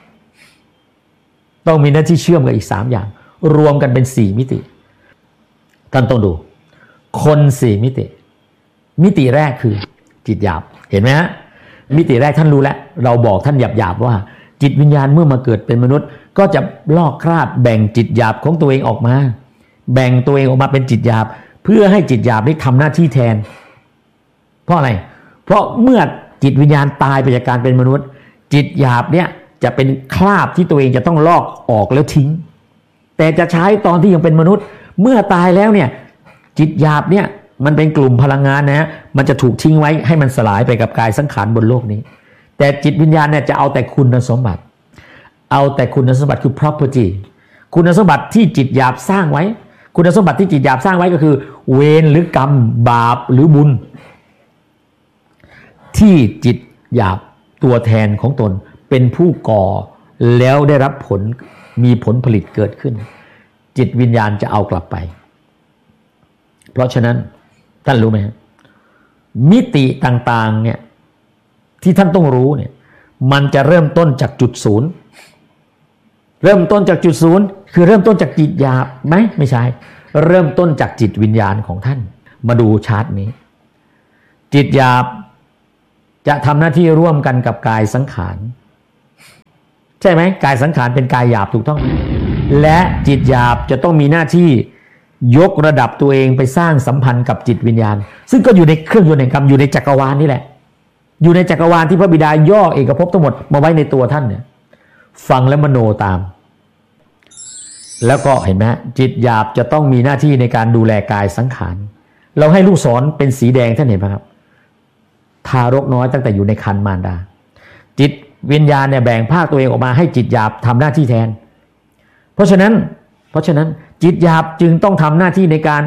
Speaker 1: ต้องมีหน้าที่เชื่อมกับอีก3อย่างรวมกันเป็น4มิติท่านต้องดูคน4มิติมิติแรกคือจิตหยาบเห็นไหมฮะมิติแรกท่านรู้แล้วเราบอกท่านหยาบๆว่าจิตวิญญาณเมื่อมาเกิดเป็นมนุษย์ก็จะลอกคราบแบ่งจิตหยาบของตัวเองออกมาแบ่งตัวเองออกมาเป็นจิตหยาบเพื่อให้จิตหยาบได้ทำหน้าที่แทนเพราะอะไรเพราะเมื่อจิตวิญญาณตายไปจากการเป็นมนุษย์จิตหยาบเนี่ยจะเป็นคราบที่ตัวเองจะต้องลอกออกแล้วทิ้งแต่จะใช้ตอนที่ยังเป็นมนุษย์เมื่อตายแล้วเนี่ยจิตหยาบเนี่ยมันเป็นกลุ่มพลังงานนะมันจะถูกทิ้งไว้ให้มันสลายไปกับกายสังขารบนโลกนี้แต่จิตวิญญาณเนี่ยจะเอาแต่คุณสมบัติคือ property คุณสมบัติที่จิตหยาบสร้างไว้คุณสมบัติที่จิตหยาบสร้างไว้ก็คือเวรหรือกรรมบาปหรือบุญที่จิตหยาบตัวแทนของตนเป็นผู้ก่อแล้วได้รับผลมีผลผลิตเกิดขึ้นจิตวิญญาณจะเอากลับไปเพราะฉะนั้นท่านรู้ไหมมิติต่างๆเนี่ยที่ท่านต้องรู้เนี่ยมันจะเริ่มต้นจากจุดศูนย์เริ่มต้นจากจุดศูนย์คือเริ่มต้นจากจิตหยาบไหมไม่ใช่เริ่มต้นจากจิตวิญญาณของท่านมาดูชาร์ตนี้จิตหยาบจะทำหน้าที่ร่วมกันกับกายสังขารใช่ไหมกายสังขารเป็นกายหยาบถูกต้องไหมและจิตหยาบจะต้องมีหน้าที่ยกระดับตัวเองไปสร้างสัมพันธ์กับจิตวิญญาณซึ่งก็อยู่ในเครื่องยนต์แห่งกรรมอยู่ในจักรวาลนี่แหละอยู่ในจักรวาลที่พระบิดาย่อเอกภพทั้งหมดมาไว้ในตัวท่านเนี่ยฟังและมโนตามแล้วก็เห็นไหมจิตหยาบจะต้องมีหน้าที่ในการดูแลกายสังขารเราให้ลูกศรเป็นสีแดงท่านเห็นไหมครับทารกน้อยตั้งแต่อยู่ในครรภ์มารดาจิตวิญญาณเนี่ยแบ่งภาคตัวเองออกมาให้จิตหยาบทำหน้าที่แทนเพราะฉะนั้นจิตหยาบจึงต้องทำหน้าที่ในการ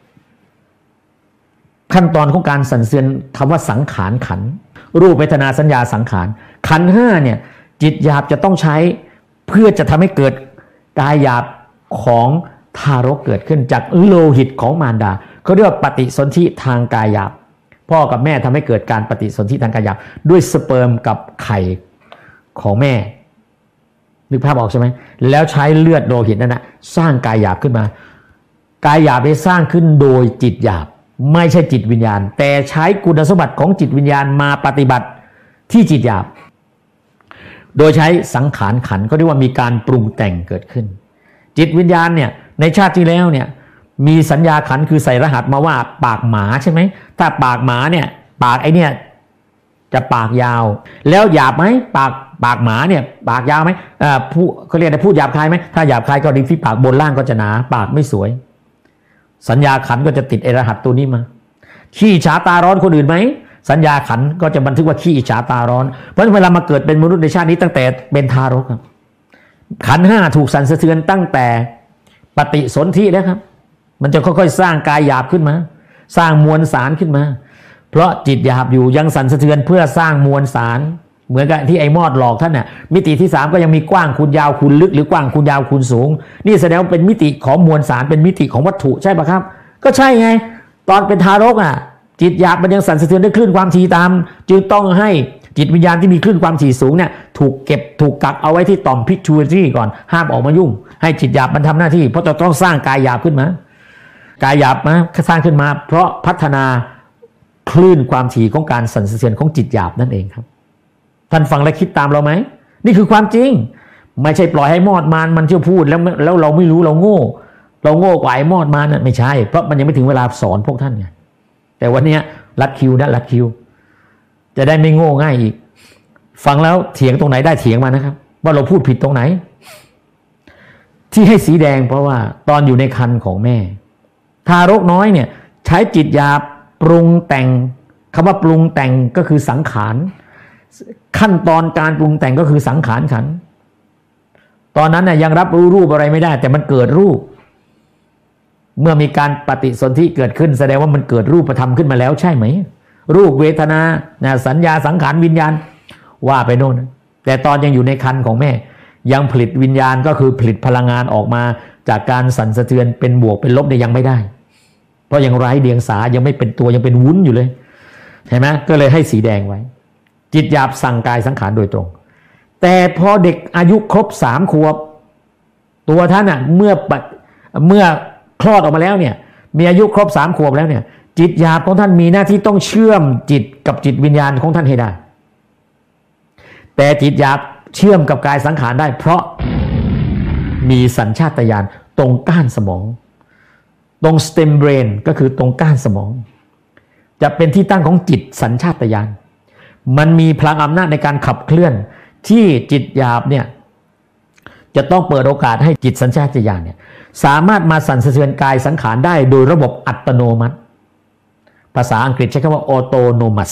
Speaker 1: ขั้นตอนของการสรรเสริญคำว่าสังขารขันธ์รูปเวทนาสัญญาสังขารขันธ์ห้าเนี่ยจิตหยาบจะต้องใช้เพื่อจะทำให้เกิดกายหยาบของทารกเกิดขึ้นจากโลหิตของมารดาเขาเรียกว่าปฏิสนธิทางกายหยาบพ่อกับแม่ทำให้เกิดการปฏิสนธิทางกายหยาบด้วยสเปิร์มกับไข่ของแม่นึกภาพออกใช่ไหมแล้วใช้เลือดโลหิตนั่นนะสร้างกายหยาบขึ้นมากายหยาบได้สร้างขึ้นโดยจิตหยาบไม่ใช่จิตวิญญาณแต่ใช้คุณสมบัติของจิตวิญญาณมาปฏิบัติที่จิตหยาบโดยใช้สังขารขันธ์ก็เรียกว่ามีการปรุงแต่งเกิดขึ้นจิตวิญญาณเนี่ยในชาติที่แล้วเนี่ยมีสัญญาขันธ์คือใส่รหัสมาว่าปากหมาใช่ไหมถ้าปากหมาเนี่ยปากไอเนี่ยจะปากยาวแล้วหยาบไหมปากหมาเนี่ยปากยาวไหมผู้เขาเรียกพูดหยาบคายไหมถ้าหยาบคายก็ริมฝีปากบนล่างก็จะหนาปากไม่สวยสัญญาขันธ์ก็จะติดไอรหัสตัวนี้มาขี้ฉาตาร้อนคนอื่นไหมสัญญาขันธ์ก็จะบันทึกว่าขี้ฉาตาร้อนเพราะเวลามาเกิดเป็นมนุษย์ในชาตินี้ตั้งแต่เป็นทารกครับขันธ์ห้าถูกสั่นสะเทือนตั้งแต่ปฏิสนธิแล้วครับมันจะค่อยๆสร้างกายหยาบขึ้นมาสร้างมวลสารขึ้นมาเพราะจิตหยาบอยู่ยังสั่นสะเทือนเพื่อสร้างมวลสารเหมือนกับที่ไอ้มอดหลอกท่านน่ะมิติที่3ก็ยังมีกว้างคูณยาวคูณลึกหรือกว้างคูณยาวคูณสูงนี่แสดงว่าเป็นมิติของมวลสารเป็นมิติของวัตถุใช่ปะครับก็ใช่ไงตอนเป็นทารกอ่ะจิตหยาบมันยังสั่นสะเทือนด้วยคลื่นความถี่ต่ำจึงต้องให้จิตวิญญาณที่มีคลื่นความถี่สูงเนี่ยถูกเก็บถูกกักเอาไว้ที่ต่อมพิทูรี่ก่อนห้ามออกมายุ่งให้จิตหยาบมันทำหน้าที่เพราะจะต้องสร้างกายหยาบขึ้นมากายหยาบมาสร้างขึ้นมาเพราะพัฒนาคลื่นความถี่ของการสั่นสะเทือนของจิตหยาบนั่นเองครับท่านฟังและคิดตามเราไหมนี่คือความจริงไม่ใช่ปล่อยให้มอดมันเที่ยวพูดแล้วเราไม่รู้เราโง่กว่าไอ้มอดมันน่ะไม่ใช่เพราะมันยังไม่ถึงเวลาสอนพวกท่านไงแต่วันนี้รัดคิวนะรัดคิวจะได้ไม่โง่ง่ายอีกฟังแล้วเถียงตรงไหนได้เถียงมานะครับว่าเราพูดผิดตรงไหนที่ให้สีแดงเพราะว่าตอนอยู่ในครรภ์ของแม่ทารกน้อยเนี่ยใช้จิตหยาบปรุงแต่งคำว่าปรุงแต่งก็คือสังขารขั้นตอนการปรุงแต่งก็คือสังขารขันธ์ตอนนั้นน่ะยังรับรู้รูปอะไรไม่ได้แต่มันเกิดรูปเมื่อมีการปฏิสนธิเกิดขึ้นแสดงว่ามันเกิดรูปธรรมขึ้นมาแล้วใช่ไหมรูปเวทนาสัญญาสังขารวิญญาณว่าไปโน่นแต่ตอนยังอยู่ในครรภ์ของแม่ยังผลิตวิญญาณก็คือผลิตพลังงานออกมาจากการสั่นสะเทือนเป็นบวกเป็นลบเนี่ยยังไม่ได้เพราะยังไร้เดียงสายังไม่เป็นตัวยังเป็นวุ้นอยู่เลยเห็นไหมก็เลยให้สีแดงไว้จิตหยาบสั่งกายสังขารโดยตรงแต่พอเด็กอายุครบ3 ขวบตัวท่านอ่ะเมื่อคลอดออกมาแล้วเนี่ยมีอายุครบ3 ขวบแล้วเนี่ยจิตหยาบของท่านมีหน้าที่ต้องเชื่อมจิตกับจิตวิญญาณของท่านให้ได้แต่จิตหยาบเชื่อมกับกายสังขารได้เพราะมีสัญชาตญาณตรงก้านสมองตรง stem brain ก็คือตรงก้านสมองจะเป็นที่ตั้งของจิตสัญชาตญาณมันมีพลังอำนาจในการขับเคลื่อนที่จิตหยาบเนี่ยจะต้องเปิดโอกาสให้จิตสัญชาตญาณเนี่ยสามารถมาสั่นสะเทือนกายสังขารได้โดยระบบอัตโนมัติภาษาอังกฤษใช้คำว่า autonomous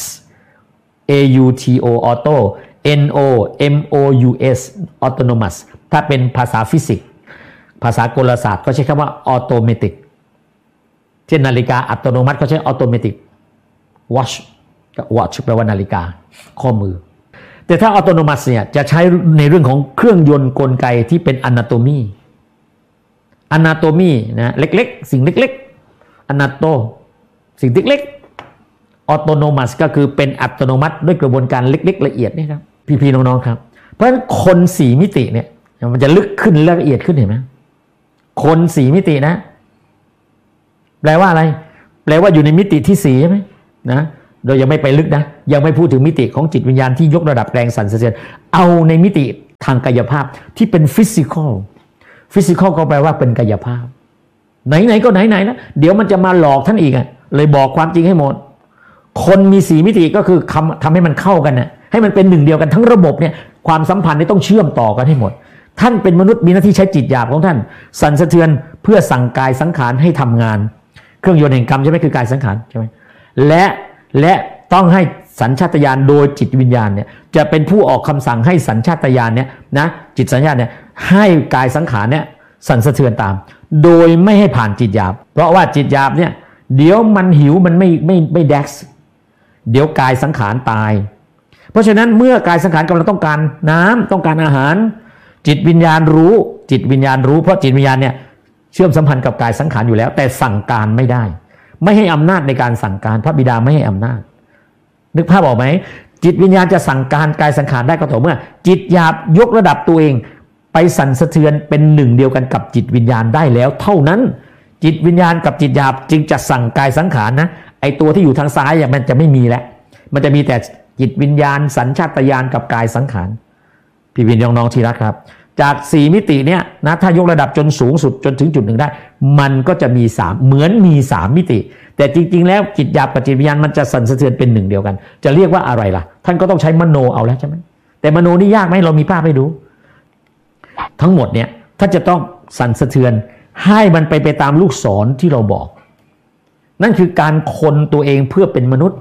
Speaker 1: auto auto nomous autonomous ถ้าเป็นภาษาฟิสิกส์ภาษากลศาสตร์ก็ใช้คำว่า automatic เช่นนาฬิกาอัตโนมัติก็ใช้ automatic watch watch แปลว่านาฬิกาข้อมือแต่ถ้า autonomous เนี่ยจะใช้ในเรื่องของเครื่องยนต์กลไกที่เป็น anatomy นะเล็กๆสิ่งเล็กๆ anato สิ่งเล็กๆ autonomous ก็คือเป็นอัตโนมัติด้วยกระบวนการเล็กๆละเอียดนี่ครับพี่ๆน้องๆครับเพราะฉะนั้นคน4 มิติเนี่ยมันจะลึกขึ้นและละเอียดขึ้นเห็นไหมคน4 มิตินะแปลว่าอะไรแปลว่าอยู่ในมิติที่4ใช่ไหมนะเรายังไม่ไปลึกนะยังไม่พูดถึงมิติของจิตวิญญาณที่ยกระดับแรงสั่นสะเทือนเอาในมิติทางกายภาพที่เป็นฟิสิกอลก็แปลว่าเป็นกายภาพไหนๆก็ไหนๆนะเดี๋ยวมันจะมาหลอกท่านอีกอ่ะเลยบอกความจริงให้หมดคนมี4มิติก็คือทำให้มันเข้ากันนะให้มันเป็นหนึ่งเดียวกันทั้งระบบเนี่ยความสัมพันธ์นี่ต้องเชื่อมต่อกันให้หมดท่านเป็นมนุษย์มีหน้าที่ใช้จิตหยาบของท่านสั่นสะเทือนเพื่อสั่งกายสังขารให้ทำงานเครื่องยนต์แห่งกรรมใช่ไหมคือกายสังขารใช่ไหมและต้องให้สัญชาตญาณโดยจิตวิญญาณเนี่ยจะเป็นผู้ออกคำสั่งให้สัญชาตญาณเนี่ยนะจิตสัญญาณเนี่ยให้กายสังขารเนี่ยสั่นสะเทือนตามโดยไม่ให้ผ่านจิตหยาบเพราะว่าจิตหยาบเนี่ยเดี๋ยวมันหิวมันไม่แดกซ์เดี๋ยวกายสังขารตายเพราะฉะนั้นเมื่อกายสังขารกำลังต้องการน้ำต้องการอาหารจิตวิญญาณรู้เพราะจิตวิญญาณเนี่ยเชื่อมสัมพันธ์กับกายสังขารอยู่แล้วแต่สั่งการไม่ได้ไม่ให้อำนาจในการสั่งการพระบิดาไม่ให้อำนาจนึกภาพออกไหมจิตวิญญาณจะสั่งการกายสังขารได้ก็ต่อเมื่อจิตหยาบยกระดับตัวเองไปสั่นสะเทือนเป็นหนึ่งเดียวกันกับจิตวิญญาณได้แล้วเท่านั้นจิตวิญญาณกับจิตหยาบจึงจะสั่งกายสังขารนะไอตัวที่อยู่ทางซ้ายมันจะไม่มีแล้วมันจะมีแต่จิตวิญญาณสัญชาตญาณกับกายสังขารพี่วินน้องที่รักครับจาก4มิติเนี่ยนะถ้ายกระดับจนสูงสุดจนถึงจุดหนึ่งได้มันก็จะมี3เหมือนมี3มิติแต่จริงๆแล้วจิตหยาบกับจิตวิญญาณมันจะสั่นสะเทือนเป็นหนึ่งเดียวกันจะเรียกว่าอะไรล่ะท่านก็ต้องใช้มโนเอาแล้วใช่ไหมแต่มโนนี่ยากไหมเรามีภาพให้ดูทั้งหมดเนี่ยถ้าจะต้องสั่นสะเทือนให้มันไปตามลูกศรที่เราบอกนั่นคือการคนตัวเองเพื่อเป็นมนุษย์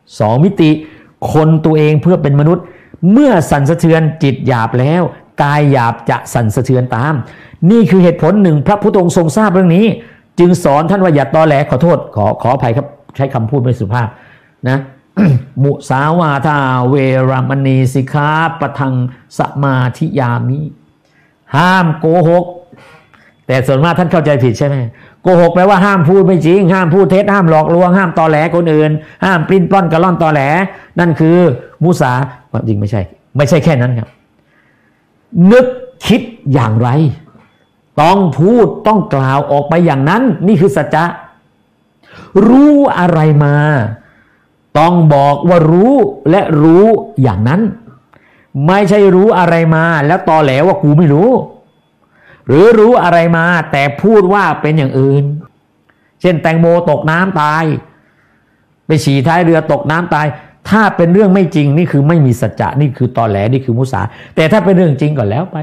Speaker 1: 2มิติคนตัวเองเพื่อเป็นมนุษย์เมื่อสั่นสะเทือนจิตหยาบแล้วกายหยาบจะสั่นสะเทือนตามนี่คือเหตุผลหนึ่งพระพุทธองค์ทรงทราบเรื่องนี้จึงสอนท่านว่าอย่าตอแหลขอโทษขออภัยครับใช้คำพูดไม่สุภาพนะ มุสาวาทาเวรมณีสิกขาปะทังสมาธิยามิห้ามโกหกแต่ส่วนมากท่านเข้าใจผิดใช่ไหมโกหกแปลว่าห้ามพูดไม่จริงห้ามพูดเท็จห้ามหลอกลวงห้ามตอแหลคนอื่นห้ามปลิ้นปล้อนกระล่อนตอแหลนั่นคือมุสาความจริงไม่ใช่แค่นั้นครับนึกคิดอย่างไรต้องพูดต้องกล่าวออกไปอย่างนั้นนี่คือสัจจะรู้อะไรมาต้องบอกว่ารู้และรู้อย่างนั้นไม่ใช่รู้อะไรมาแล้วตอแหลว่ากูไม่รู้หรือรู้อะไรมาแต่พูดว่าเป็นอย่างอื่นเช่นแตงโมตกน้ำตายไปฉี่ท้ายเรือตกน้ำตายถ้าเป็นเรื่องไม่จริงนี่คือไม่มีสัจจะนี่คือตอแหลนี่คือมุสาแต่ถ้าเป็นเรื่องจริงก็แล้วไป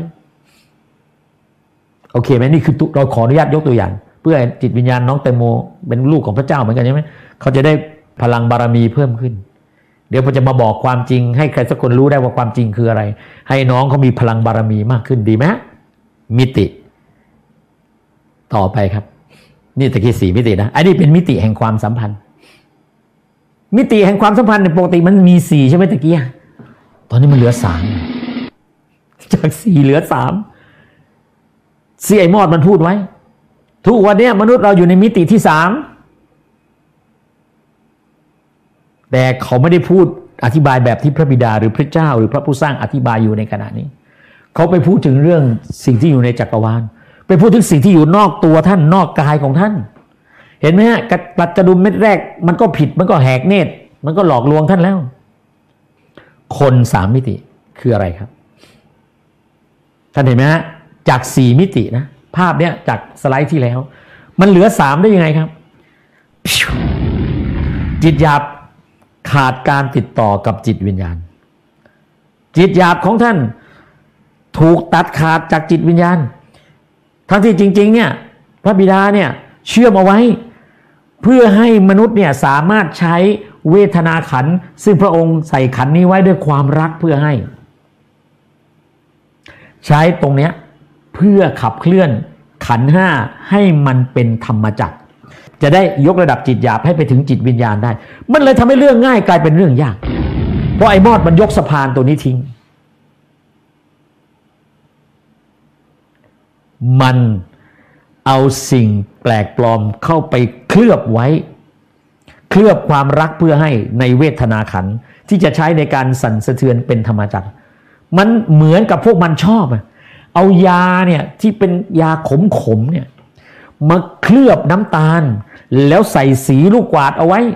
Speaker 1: โอเคไหมนี่คือเราขออนุญาตยกตัวอย่างเพื่อจิตวิญญาณน้องแตงโมเป็นลูกของพระเจ้าเหมือนกันใช่ไหมเขาจะได้พลังบารมีเพิ่มขึ้นเดี๋ยวผมจะมาบอกความจริงให้ใครสักคนรู้ได้ว่าความจริงคืออะไรให้น้องเขามีพลังบารมีมากขึ้นดีไหมมิติต่อไปครับนี่ตะกี้4มิตินะอันนี้เป็นมิติแห่งความสัมพันธ์มิติแห่งความสัมพันธ์ในปกติมันมี4ใช่ไหมตะกี้ตอนนี้มันเหลือ3จาก4เหลือ3ไอ้มอดมันพูดไว้ทุกวันนี้มนุษย์เราอยู่ในมิติที่3แต่เขาไม่ได้พูดอธิบายแบบที่พระบิดาหรือพระเจ้าหรือพระผู้สร้างอธิบายอยู่ในขณะนี้เขาไปพูดถึงเรื่องสิ่งที่อยู่ในจักรวาลไปพูดถึงสิ่งที่อยู่นอกตัวท่านนอกกายของท่านเห็นไหมฮะกระดุมเม็ดแรกมันก็ผิดมันก็แหกเนตรมันก็หลอกลวงท่านแล้วคน3มิติคืออะไรครับท่านเห็นไหมฮะจาก4มิตินะภาพเนี้ยจากสไลด์ที่แล้วมันเหลือ3ได้ยังไงครับจิตหยาบขาดการติดต่อกับจิตวิญญาณจิตหยาบของท่านถูกตัดขาดจากจิตวิญญาณทั้งที่จริงๆเนี่ยพระบิดาเนี่ยเชื่อมเอาไว้เพื่อให้มนุษย์เนี่ยสามารถใช้เวทนาขันธ์ซึ่งพระองค์ใส่ขันธ์นี้ไว้ด้วยความรักเพื่อให้ใช้ตรงเนี้ยเพื่อขับเคลื่อนขันธ์5ให้มันเป็นธรรมจักรจะได้ยกระดับจิตหยาบให้ไปถึงจิตวิญญาณได้มันเลยทำให้เรื่องง่ายกลายเป็นเรื่องยากเพราะไอ้มอดมันยกสะพานตัวนี้ทิ้งมันเอาสิ่งแปลกปลอมเข้าไปเคลือบไว้เคลือบความรักเพื่อให้ในเวทนาขันธ์ที่จะใช้ในการสั่นสะเทือนเป็นธรรมจักรมันเหมือนกับพวกมันชอบเอายาเนี่ยที่เป็นยาขมเนี่ยมาเคลือบน้ำตาลแล้วใส่สีลูกกวาดเอาไว้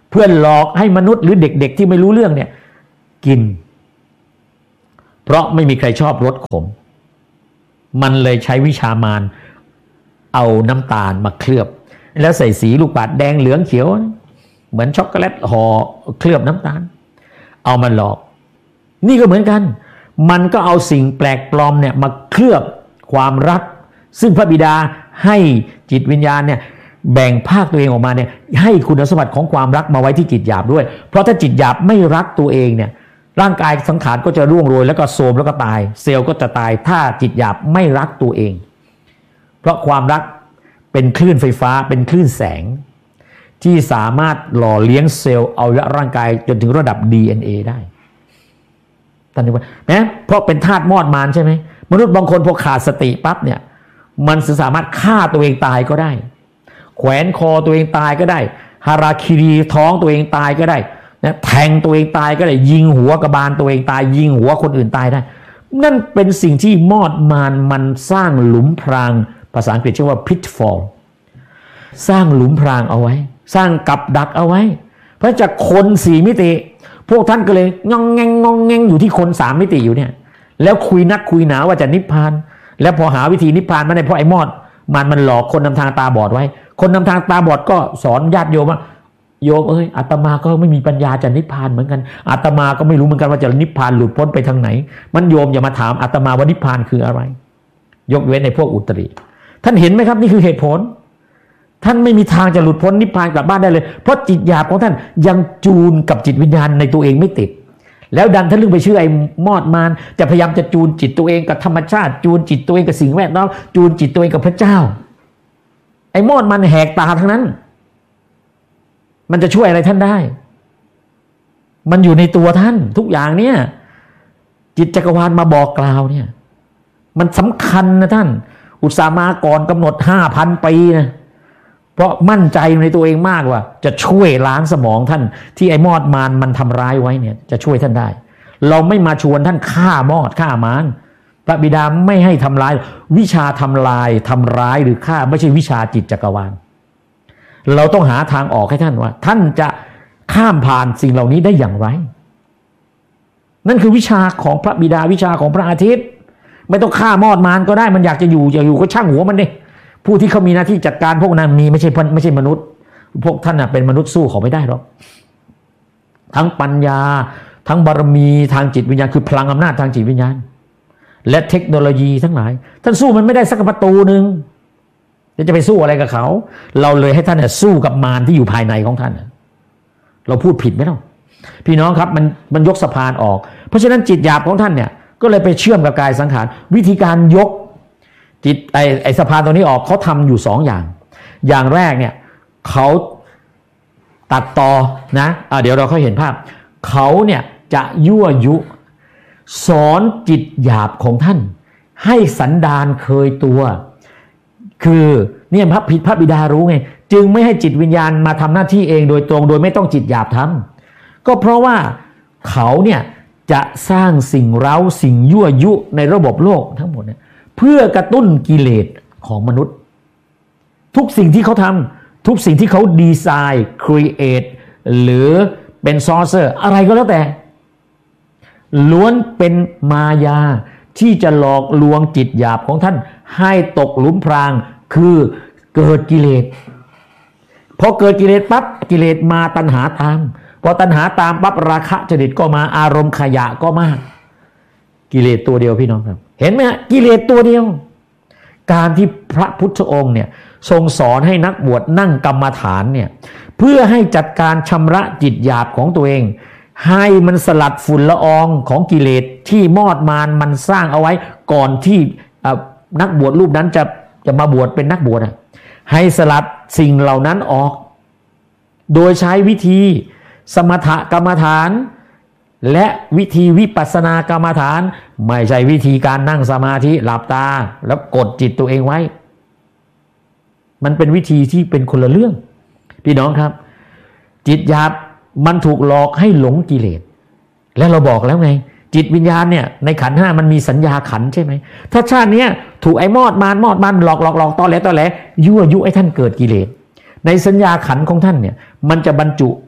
Speaker 1: เพื่อหลอกให้มนุษย์หรือเด็กๆที่ไม่รู้เรื่องเนี่ยกินเพราะไม่มีใครชอบรสขมมันเลยใช้วิชามารเอาน้ำตาลมาเคลือบแล้วใส่สีลูกปัดแดงเหลืองเขียวเหมือนช็อกโกแลตห่อเคลือบน้ำตาลเอามาหลอกนี่ก็เหมือนกันมันก็เอาสิ่งแปลกปลอมเนี่ยมาเคลือบความรักซึ่งพระบิดาให้จิตวิญญาณเนี่ยแบ่งภาคตัวเองออกมาเนี่ยให้คุณสมบัติของความรักมาไว้ที่จิตหยาบด้วยเพราะถ้าจิตหยาบไม่รักตัวเองเนี่ยร่างกายสังขารก็จะร่วงโรยแล้วก็โทรมแล้วก็ตายเซลล์ก็จะตายถ้าจิตหยาบไม่รักตัวเองเพราะความรักเป็นคลื่นไฟฟ้าเป็นคลื่นแสงที่สามารถหล่อเลี้ยงเซลล์อวัยวะร่างกายจนถึงระดับ DNA ได้ท่านรู้ไหมนะเพราะเป็นธาตุมอดมารใช่ไหมมนุษย์บางคนพอขาดสติปั๊บเนี่ยมันสามารถฆ่าตัวเองตายก็ได้แขวนคอตัวเองตายก็ได้ฮาราคิรีท้องตัวเองตายก็ได้นะแทงตัวเองตายก็ได้ยิงหัวกระบาลตัวเองตายยิงหัวคนอื่นตายได้นั่นเป็นสิ่งที่มอดมารมันสร้างหลุมพรางภาษาอังกฤษชื่อว่า pitfall สร้างหลุมพรางเอาไว้สร้างกับดักเอาไว้เพราะจากคน4มิติพวกท่านก็เลยงองแงงงองแงงอยู่ที่คน3มิติอยู่เนี่ยแล้วคุยนักคุยหนาว่าจะนิพพานแล้วพอหาวิธีนิพพานไม่ได้เพราะไอ้มอดมันหลอกคนนำทางตาบอดไว้คนนำทางตาบอดก็สอนญาติโยมว่าโยมอาตมาก็ไม่มีปัญญาจะนิพพานเหมือนกันอาตมาก็ไม่รู้เหมือนกันว่าจะนิพพานหลุดพ้นไปทางไหนมันโยมอย่ามาถามอาตมาว่านิพพานคืออะไรยกเว้นในพวกอุตริท่านเห็นไหมครับนี่คือเหตุผลท่านไม่มีทางจะหลุดพ้นนิพพานกลับบ้านได้เลยเพราะจิตหยาบของท่านยังจูนกับจิตวิญญาณในตัวเองไม่ติดแล้วดันท่านลึกไปเชื่อไอ้มอดมารจะพยายามจะจูนจิตตัวเองกับธรรมชาติจูนจิตตัวเองกับสิ่งแวดล้อมจูนจิตตัวเองกับพระเจ้าไอ้มอดมันแหกตาทั้งนั้นมันจะช่วยอะไรท่านได้มันอยู่ในตัวท่านทุกอย่างเนี่ยจิตจักรวาลมาบอกกล่าวเนี่ยมันสำคัญนะท่านอุตสามาก่อนกำหนด 5,000 ปีนะเพราะมั่นใจในตัวเองมากว่าจะช่วยล้างสมองท่านที่ไอ้มอดมารมันทำร้ายไว้เนี่ยจะช่วยท่านได้เราไม่มาชวนท่านฆ่ามอดฆ่ามารพระบิดาไม่ให้ทำร้ายวิชาทำลายทำร้ายหรือฆ่าไม่ใช่วิชาจิตจักรวาลเราต้องหาทางออกให้ท่านว่าท่านจะข้ามผ่านสิ่งเหล่านี้ได้อย่างไรนั่นคือวิชาของพระบิดาวิชาของพระอาทิตย์ไม่ต้องฆ่ามอดมารก็ได้มันอยากจะอยู่ก็ช่างหัวมันดิผู้ที่เขามีหน้าที่จัดการพวกนั้นมีไม่ใช่มนุษย์พวกท่านเป็นมนุษย์สู้เขาไม่ได้หรอกทั้งปัญญาทั้งบารมีทางจิตวิญญาณคือพลังอำนาจทางจิตวิญญาณและเทคโนโลยีทั้งหลายท่านสู้มันไม่ได้สักประตูนึงจะไปสู้อะไรกับเขาเราเลยให้ท่านสู้กับมารที่อยู่ภายในของท่านเราพูดผิดไหมล่ะพี่น้องครับมันยกสะพานออกเพราะฉะนั้นจิตหยาบของท่านเนี่ยก็เลยไปเชื่อมกับกายสังขารวิธีการยกจิตไอสะพานตัวนี้ออกเขาทำอยู่2อย่างแรกเนี่ยเขาตัดต่อนะเดี๋ยวเราค่อยเห็นภาพเขาเนี่ยจะยั่วยุสอนจิตหยาบของท่านให้สันดานเคยตัวคือเนี่ยพระบิดารู้ไงจึงไม่ให้จิตวิญญาณมาทำหน้าที่เองโดยตรงโดยไม่ต้องจิตหยาบทำก็เพราะว่าเขาเนี่ยจะสร้างสิ่งเร้าสิ่งยั่วยุในระบบโลกทั้งหมดเนี่ยเพื่อกระตุ้นกิเลสของมนุษย์ทุกสิ่งที่เขาทำทุกสิ่งที่เขาดีไซน์ครีเอทหรือเป็นซอร์เซอร์อะไรก็แล้วแต่ล้วนเป็นมายาที่จะหลอกลวงจิตหยาบของท่านให้ตกหลุมพรางคือเกิดกิเลสพอเกิดกิเลสปั๊บกิเลสมาตัณหาตามพอตัณหาตามปั๊บราคะจริตก็มาอารมณ์ขยะก็มากกิเลสตัวเดียวพี่น้องครับเห็นไหมฮะกิเลสตัวเดียวการที่พระพุทธองค์เนี่ยทรงสอนให้นักบวชนั่งกรรมฐานเนี่ยเพื่อให้จัดการชำระจิตหยาบของตัวเองให้มันสลัดฝุ่นละอองของกิเลสที่มอดมารมันสร้างเอาไว้ก่อนที่นักบวชรูปนั้นจะมาบวชเป็นนักบวชให้สลัดสิ่งเหล่านั้นออกโดยใช้วิธีสมถกรรมฐานและวิธีวิปัสสนากรรมฐานไม่ใช่วิธีการนั่งสมาธิหลับตาแล้วกดจิตตัวเองไว้มันเป็นวิธีที่เป็นคนละเรื่องพี่น้องครับจิตหยาบมันถูกหลอกให้หลงกิเลสและเราบอกแล้วไงจิตวิญญาณเนี่ยในขันธ์ 5มันมีสัญญาขันธ์ใช่ไหมถ้าชาตินี้ถูกไอ้มอดมารหลอกตอแหลยั่วยุให้ท่านเกิดกิเลสในสัญญาขันธ์ของท่านเนี่ยมันจะบรรจุ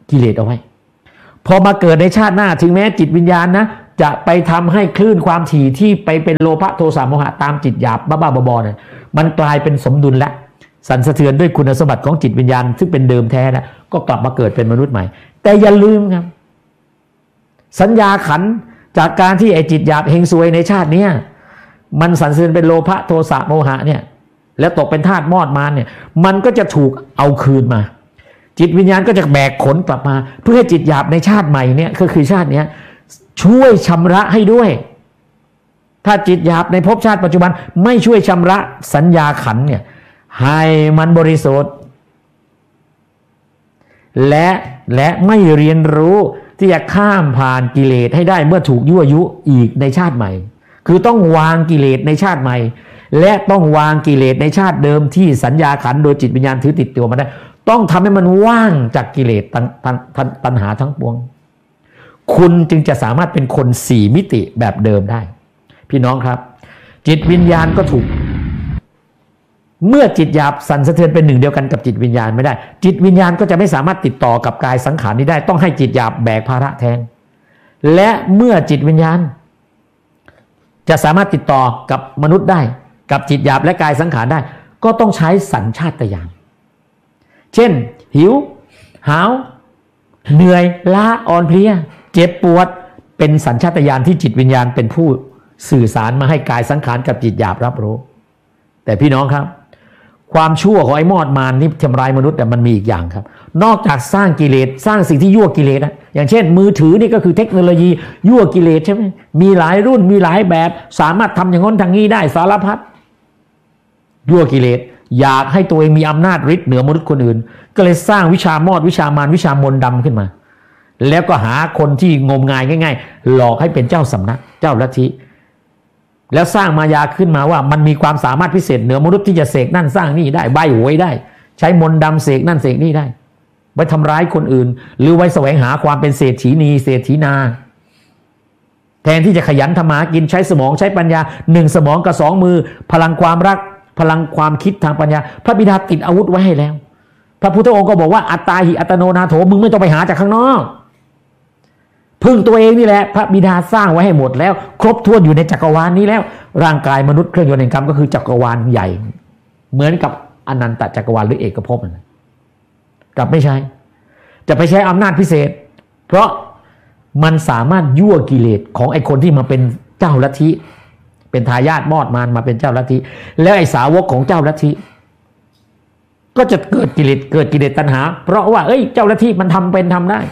Speaker 1: กิเลสเอาไว้พอมาเกิดในชาติหน้าถึงแม้จิตวิญญาณนะจะไปทำให้คลื่นความถี่ที่ไปเป็นโลภะโทสะโมหะตามจิตหยาบบ้าๆบอๆเนี่ยมันกลายเป็นสมดุลแล้วสั่นสะเทือนด้วยคุณสมบัติของจิตวิญญาณซึ่งเป็นเดิมแท้แล้วก็กลับมาเกิดเป็นมนุษย์ใหม่แต่อย่าลืมครับสัญญาขันธ์จากการที่ไอ้จิตหยาบเฮงซวยในชาตินี้มันสั่นสะเทือนเป็นโลภะโทสะโมหะเนี่ยแล้วตกเป็นทาสมอดมารเนี่ยมันก็จะถูกเอาคืนมาจิตวิญญาณก็จะแบกขนกลับมาเพื่อให้จิตหยาบในชาติใหม่เนี่ยก็คือชาตินี้ช่วยชำระให้ด้วยถ้าจิตหยาบในภพชาติปัจจุบันไม่ช่วยชำระสัญญาขันธ์เนี่ยให้มันบริสุทธิ์และไม่เรียนรู้ที่จะข้ามผ่านกิเลสให้ได้เมื่อถูกยั่วยุอีกในชาติใหม่คือต้องวางกิเลสในชาติใหม่และต้องวางกิเลสในชาติเดิมที่สัญญาขันธ์โดยจิตวิญญาณถือติดตัวมาได้ต้องทำให้มันว่างจากกิเลสตัณหาทั้งปวงคุณจึงจะสามารถเป็นคน4มิติแบบเดิมได้พี่น้องครับจิตวิญญาณก็ถูกเมื่อจิตหยาบสั่นสะเทือนเป็นหนึ่งเดียวกันกับจิตวิญญาณไม่ได้จิตวิญญาณก็จะไม่สามารถติดต่อกับกายสังขารนี้ได้ต้องให้จิตหยาบแบกภาระแทนและเมื่อจิตวิญญาณจะสามารถติดต่อกับมนุษย์ได้กับจิตหยาบและกายสังขารได้ก็ต้องใช้สัญชาตญาณเช่นหิวหาวเหนื่อยล้าอ่อนเพลียเจ็บปวดเป็นสัญชาตญาณที่จิตวิญญาณเป็นผู้สื่อสารมาให้กายสังขารกับจิตหยาบรับรู้แต่พี่น้องครับความชั่วของไอ้มอดมารนี่ทำลายมนุษย์แต่มันมีอีกอย่างครับนอกจากสร้างกิเลสสร้างสิ่งที่ยั่วกิเลสนะอย่างเช่นมือถือนี่ก็คือเทคโนโลยียั่วกิเลสใช่ไหมมีหลายรุ่นมีหลายแบบสามารถทำอย่างนั้นทางนี้ได้สารพัดยั่วกิเลสอยากให้ตัวเองมีอำนาจฤทธิ์เหนือมนุษย์คนอื่นก็เลยสร้างวิชามอดวิชามารวิชามนต์ดำขึ้นมาแล้วก็หาคนที่งมงายง่ายๆหลอกให้เป็นเจ้าสำนักเจ้าลัทธิแล้วสร้างมายาขึ้นมาว่ามันมีความสามารถพิเศษเหนือมนุษย์ที่จะเสกนั่นสร้างนี่ได้ใบหวยได้ใช้มนต์ดำเสกนั่นเสกนี่ได้ไว้ทำร้ายคนอื่นหรือไว้แสวงหาความเป็นเศรษฐีนีเศรษฐีนาแทนที่จะขยันทำมากินใช้สมองใช้ปัญญา1สมองกับ2มือพลังความรักพลังความคิดทางปัญญาพระบิดาติดอาวุธไว้ให้แล้วพระพุทธองค์ก็บอกว่าอัตตาหิอัตโนนาโถมึงไม่ต้องไปหาจากข้างนอกพึ่งตัวเองนี่แหละพระบิดาสร้างไว้ให้หมดแล้วครบถ้วนอยู่ในจักรวาลนี้แล้วร่างกายมนุษย์เครื่องยนต์แห่งกรรมก็คือจักรวาลใหญ่เหมือนกับอนันตจักรวาลหรือเอกภพนั่นกลับไม่ใช่จะไปใช้อำนาจพิเศษเพราะมันสามารถยั่วกิเลสของไอ้คนที่มาเป็นเจ้าลัทธิเป็นทายาทมอดมารมาเป็นเจ้าลัทธิแล้วไอ้สาวกของเจ้าลัทธิก็จะเกิดกิเลสตัณหาเพราะว่าเจ้าลัทธิมันทำเป็นทำได้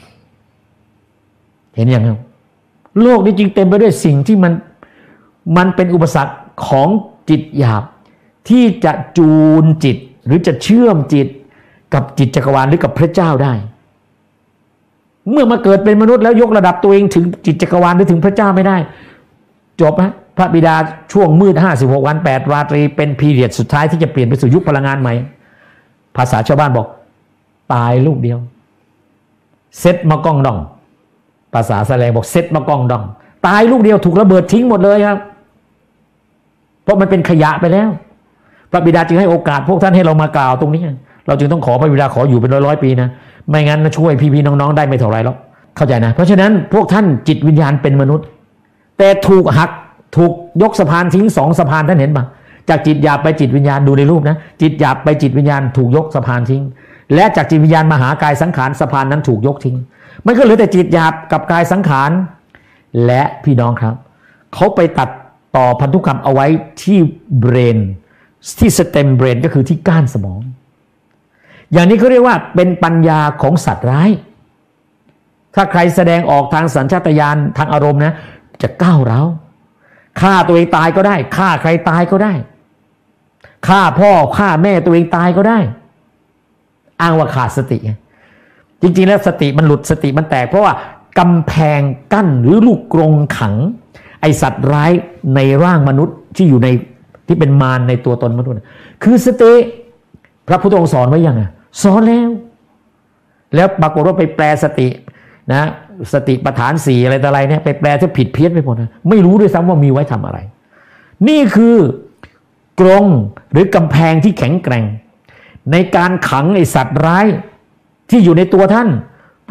Speaker 1: เห็นยังครับโลกนี้จริงเต็มไปด้วยสิ่งที่มันเป็นอุปสรรคของจิตหยาบที่จะจูนจิตหรือจะเชื่อมจิตกับจิตจักรวาลหรือกับพระเจ้าได้เมื่อมาเกิดเป็นมนุษย์แล้วยกระดับตัวเองถึงจิตจักรวาลหรือถึงพระเจ้าไม่ได้จบฮะพระบิดาช่วงมืด56วัน8ราตรีเป็นพีเรียดสุดท้ายที่จะเปลี่ยนไปสู่ยุคพลังงานใหม่ภาษาชาวบ้านบอกตายลูกเดียวเซ็ตมากองดองภาษาแสลงบอกเซ็ตมากองดองตายลูกเดียวถูกระเบิดทิ้งหมดเลยครับเพราะมันเป็นขยะไปแล้วพระบิดาจึงให้โอกาสพวกท่านให้เรามากล่าวตรงนี้เราจึงต้องขอพระบิดาขออยู่เป็นร้อยปีนะไม่งั้นช่วยพี่ๆน้องๆได้ไม่เท่าไรหรอกเข้าใจนะเพราะฉะนั้นพวกท่านจิตวิญญาณเป็นมนุษย์แต่ถูกหักถูกยกสะพานทิ้ง2สะพานท่านเห็นป่ะจากจิตหยาบไปจิตวิญญาณดูในรูปนะจิตหยาบไปจิตวิญญาณถูกยกสะพานทิ้งและจากจิตวิญญาณมาหากายสังขารสะพานนั้นถูกยกทิ้งมันก็เหลือแต่จิตหยาบกับกายสังขารและพี่น้องครับเขาไปตัดต่อพันธุกรรมเอาไว้ที่เบรนที่สเต็มเบรนก็คือที่ก้านสมองอย่างนี้เขาเรียกว่าเป็นปัญญาของสัตว์ร้ายถ้าใครแสดงออกทางสัญชาตญาณทางอารมณ์นะจะก้าวร้าวฆ่าตัวเองตายก็ได้ฆ่าใครตายก็ได้ฆ่าพ่อฆ่าแม่ตัวเองตายก็ได้อ้างว่าขาดสติจริงๆแล้วสติมันหลุดสติมันแตกเพราะว่ากำแพงกั้นหรือลูกกรงขังไอสัตว์ร้ายในร่างมนุษย์ที่อยู่ในที่เป็นมารในตัวตนมนุษย์คือสติพระพุทธองค์สอนไว้ยังสอนแล้วปรากฏว่าไปแปลสตินะสติปัฏฐาน4อะไรต่ออะไรเนี่ยไปแปลที่ผิดเพี้ยนไปหมดนะไม่รู้ด้วยซ้ำว่ามีไว้ทำอะไรนี่คือกรงหรือกำแพงที่แข็งแกร่งในการขังไอสัตว์ร้ายที่อยู่ในตัวท่าน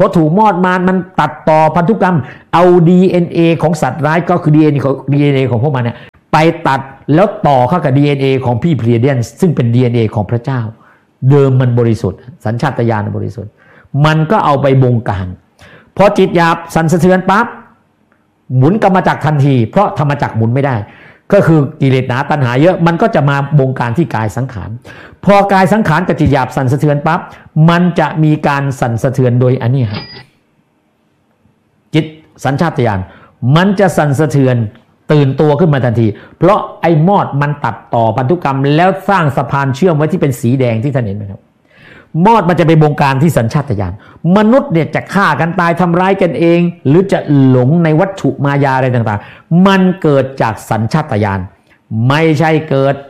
Speaker 1: เพราะถูกมอดมารมันตัดต่อพันธุกรรมเอา DNA ของสัตว์ร้ายก็คือ DNA ของพวกมันเนี่ยไปตัดแล้วต่อเข้ากับ DNA ของพี่เพลียเดียนซึ่งเป็น DNA ของพระเจ้าเดิมมันบริสุทธิ์สัญชาตญาณบริสุทธิ์มันก็เอาไปบงการพอจิตหยาบสั่นสะเทือนปั๊บหมุนกรรมจักรทันทีเพราะธรรมจักรหมุนไม่ได้ก็คือกิเลสหนาตัณหาเยอะมันก็จะมาบงการที่กายสังขารพอกายสังขารกับจิตหยาบสั่นสะเทือนปั๊บมันจะมีการสั่นสะเทือนโดยอันนี้ครับจิตสัญชาตญาณมันจะสั่นสะเทือนตื่นตัวขึ้นมาทันทีเพราะไอ้มอดมันตัดต่อพันธุกรรมแล้วสร้างสะพานเชื่อมไว้ที่เป็นสีแดงที่ท่านเห็นไหมครับมอดมันจะไปบงการที่สัญชาตญาณมนุษย์เนี่ยจะฆ่ากันตายทำร้ายกันเองหรือจะหลงในวัตถุมายาอะไรต่างๆมันเกิดจากสัญชาตญาณไม่ใช่เกิด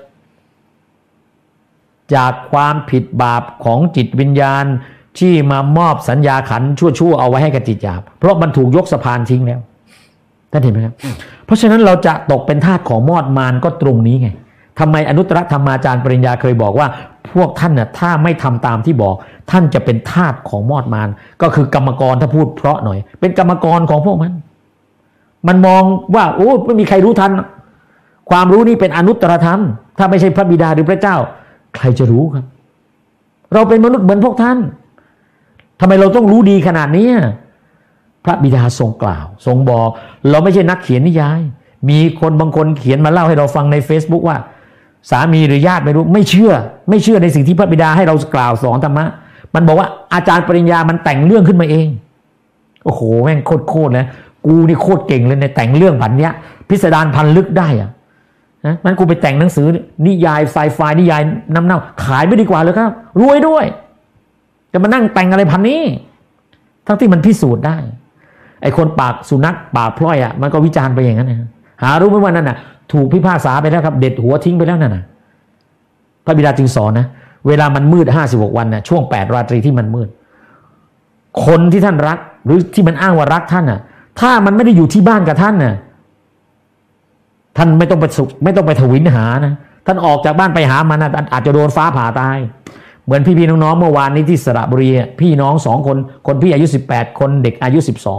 Speaker 1: จากความผิดบาปของจิตวิญญาณที่มามอบสัญญาขันชั่วๆเอาไว้ให้กับจิตหยาบเพราะมันถูกยกสะพานทิ้งแล้วท่านเห็นไหมครับเพราะฉะนั้นเราจะตกเป็นทาสของมอดมารก็ตรงนี้ไงทำไมอนุตตรธรรมาจารย์ปริญญาเคยบอกว่าพวกท่านน่ะถ้าไม่ทำตามที่บอกท่านจะเป็นทาสของมอดมารก็คือกรรมกรถ้าพูดเพราะหน่อยเป็นกรรมกรของพวกมันมองว่าโอ้ไม่มีใครรู้ทันความรู้นี้เป็นอนุตตรธรรมถ้าไม่ใช่พระบิดาหรือพระเจ้าใครจะรู้ครับเราเป็นมนุษย์เหมือนพวกท่านทำไมเราต้องรู้ดีขนาดนี้พระบิดาทรงกล่าวทรงบอกเราไม่ใช่นักเขียนนิยายมีคนบางคนเขียนมาเล่าให้เราฟังใน Facebook ว่าสามีหรือญาติไม่รู้ไม่เชื่อในสิ่งที่พระบิดาให้เรากล่าวสอนธรรมะมันบอกว่าอาจารย์ปริญญามันแต่งเรื่องขึ้นมาเองโอ้โหแม่งโคตรนะกูนี่โคตรเก่งเลยในแต่งเรื่องพันเนี้ยพิสดารพันลึกได้อะนะมันกูไปแต่งหนังสือนิยายไซไฟนิยายน้ำเน่าขายไม่ดีกว่าเลยครับรวยด้วยจะมานั่งแต่งอะไรพันนี้ทั้งที่มันพิสูจน์ได้ไอ้คนปากสุนัขปากพล่อยมันก็วิจารณ์ไปอย่างนั้นนะหารู้ไหมว่านั่นน่ะถูกพิพากษาไปแล้วครับเด็ดหัวทิ้งไปแล้วนั่นน่ะพระบิดาจึงสอนนะเวลามันมืด56วันน่ะช่วง8ราตรีที่มันมืดคนที่ท่านรักหรือที่มันอ้างว่ารักท่านน่ะถ้ามันไม่ได้อยู่ที่บ้านกับท่านน่ะท่านไม่ต้องไปทวินหานะท่านออกจากบ้านไปหามันนะอาจจะโดนฟ้าผ่าตายเหมือนพี่น้องๆเมื่อวานนี้ที่สระบุรีพี่น้อง2คนพี่อายุ18คนเด็กอายุ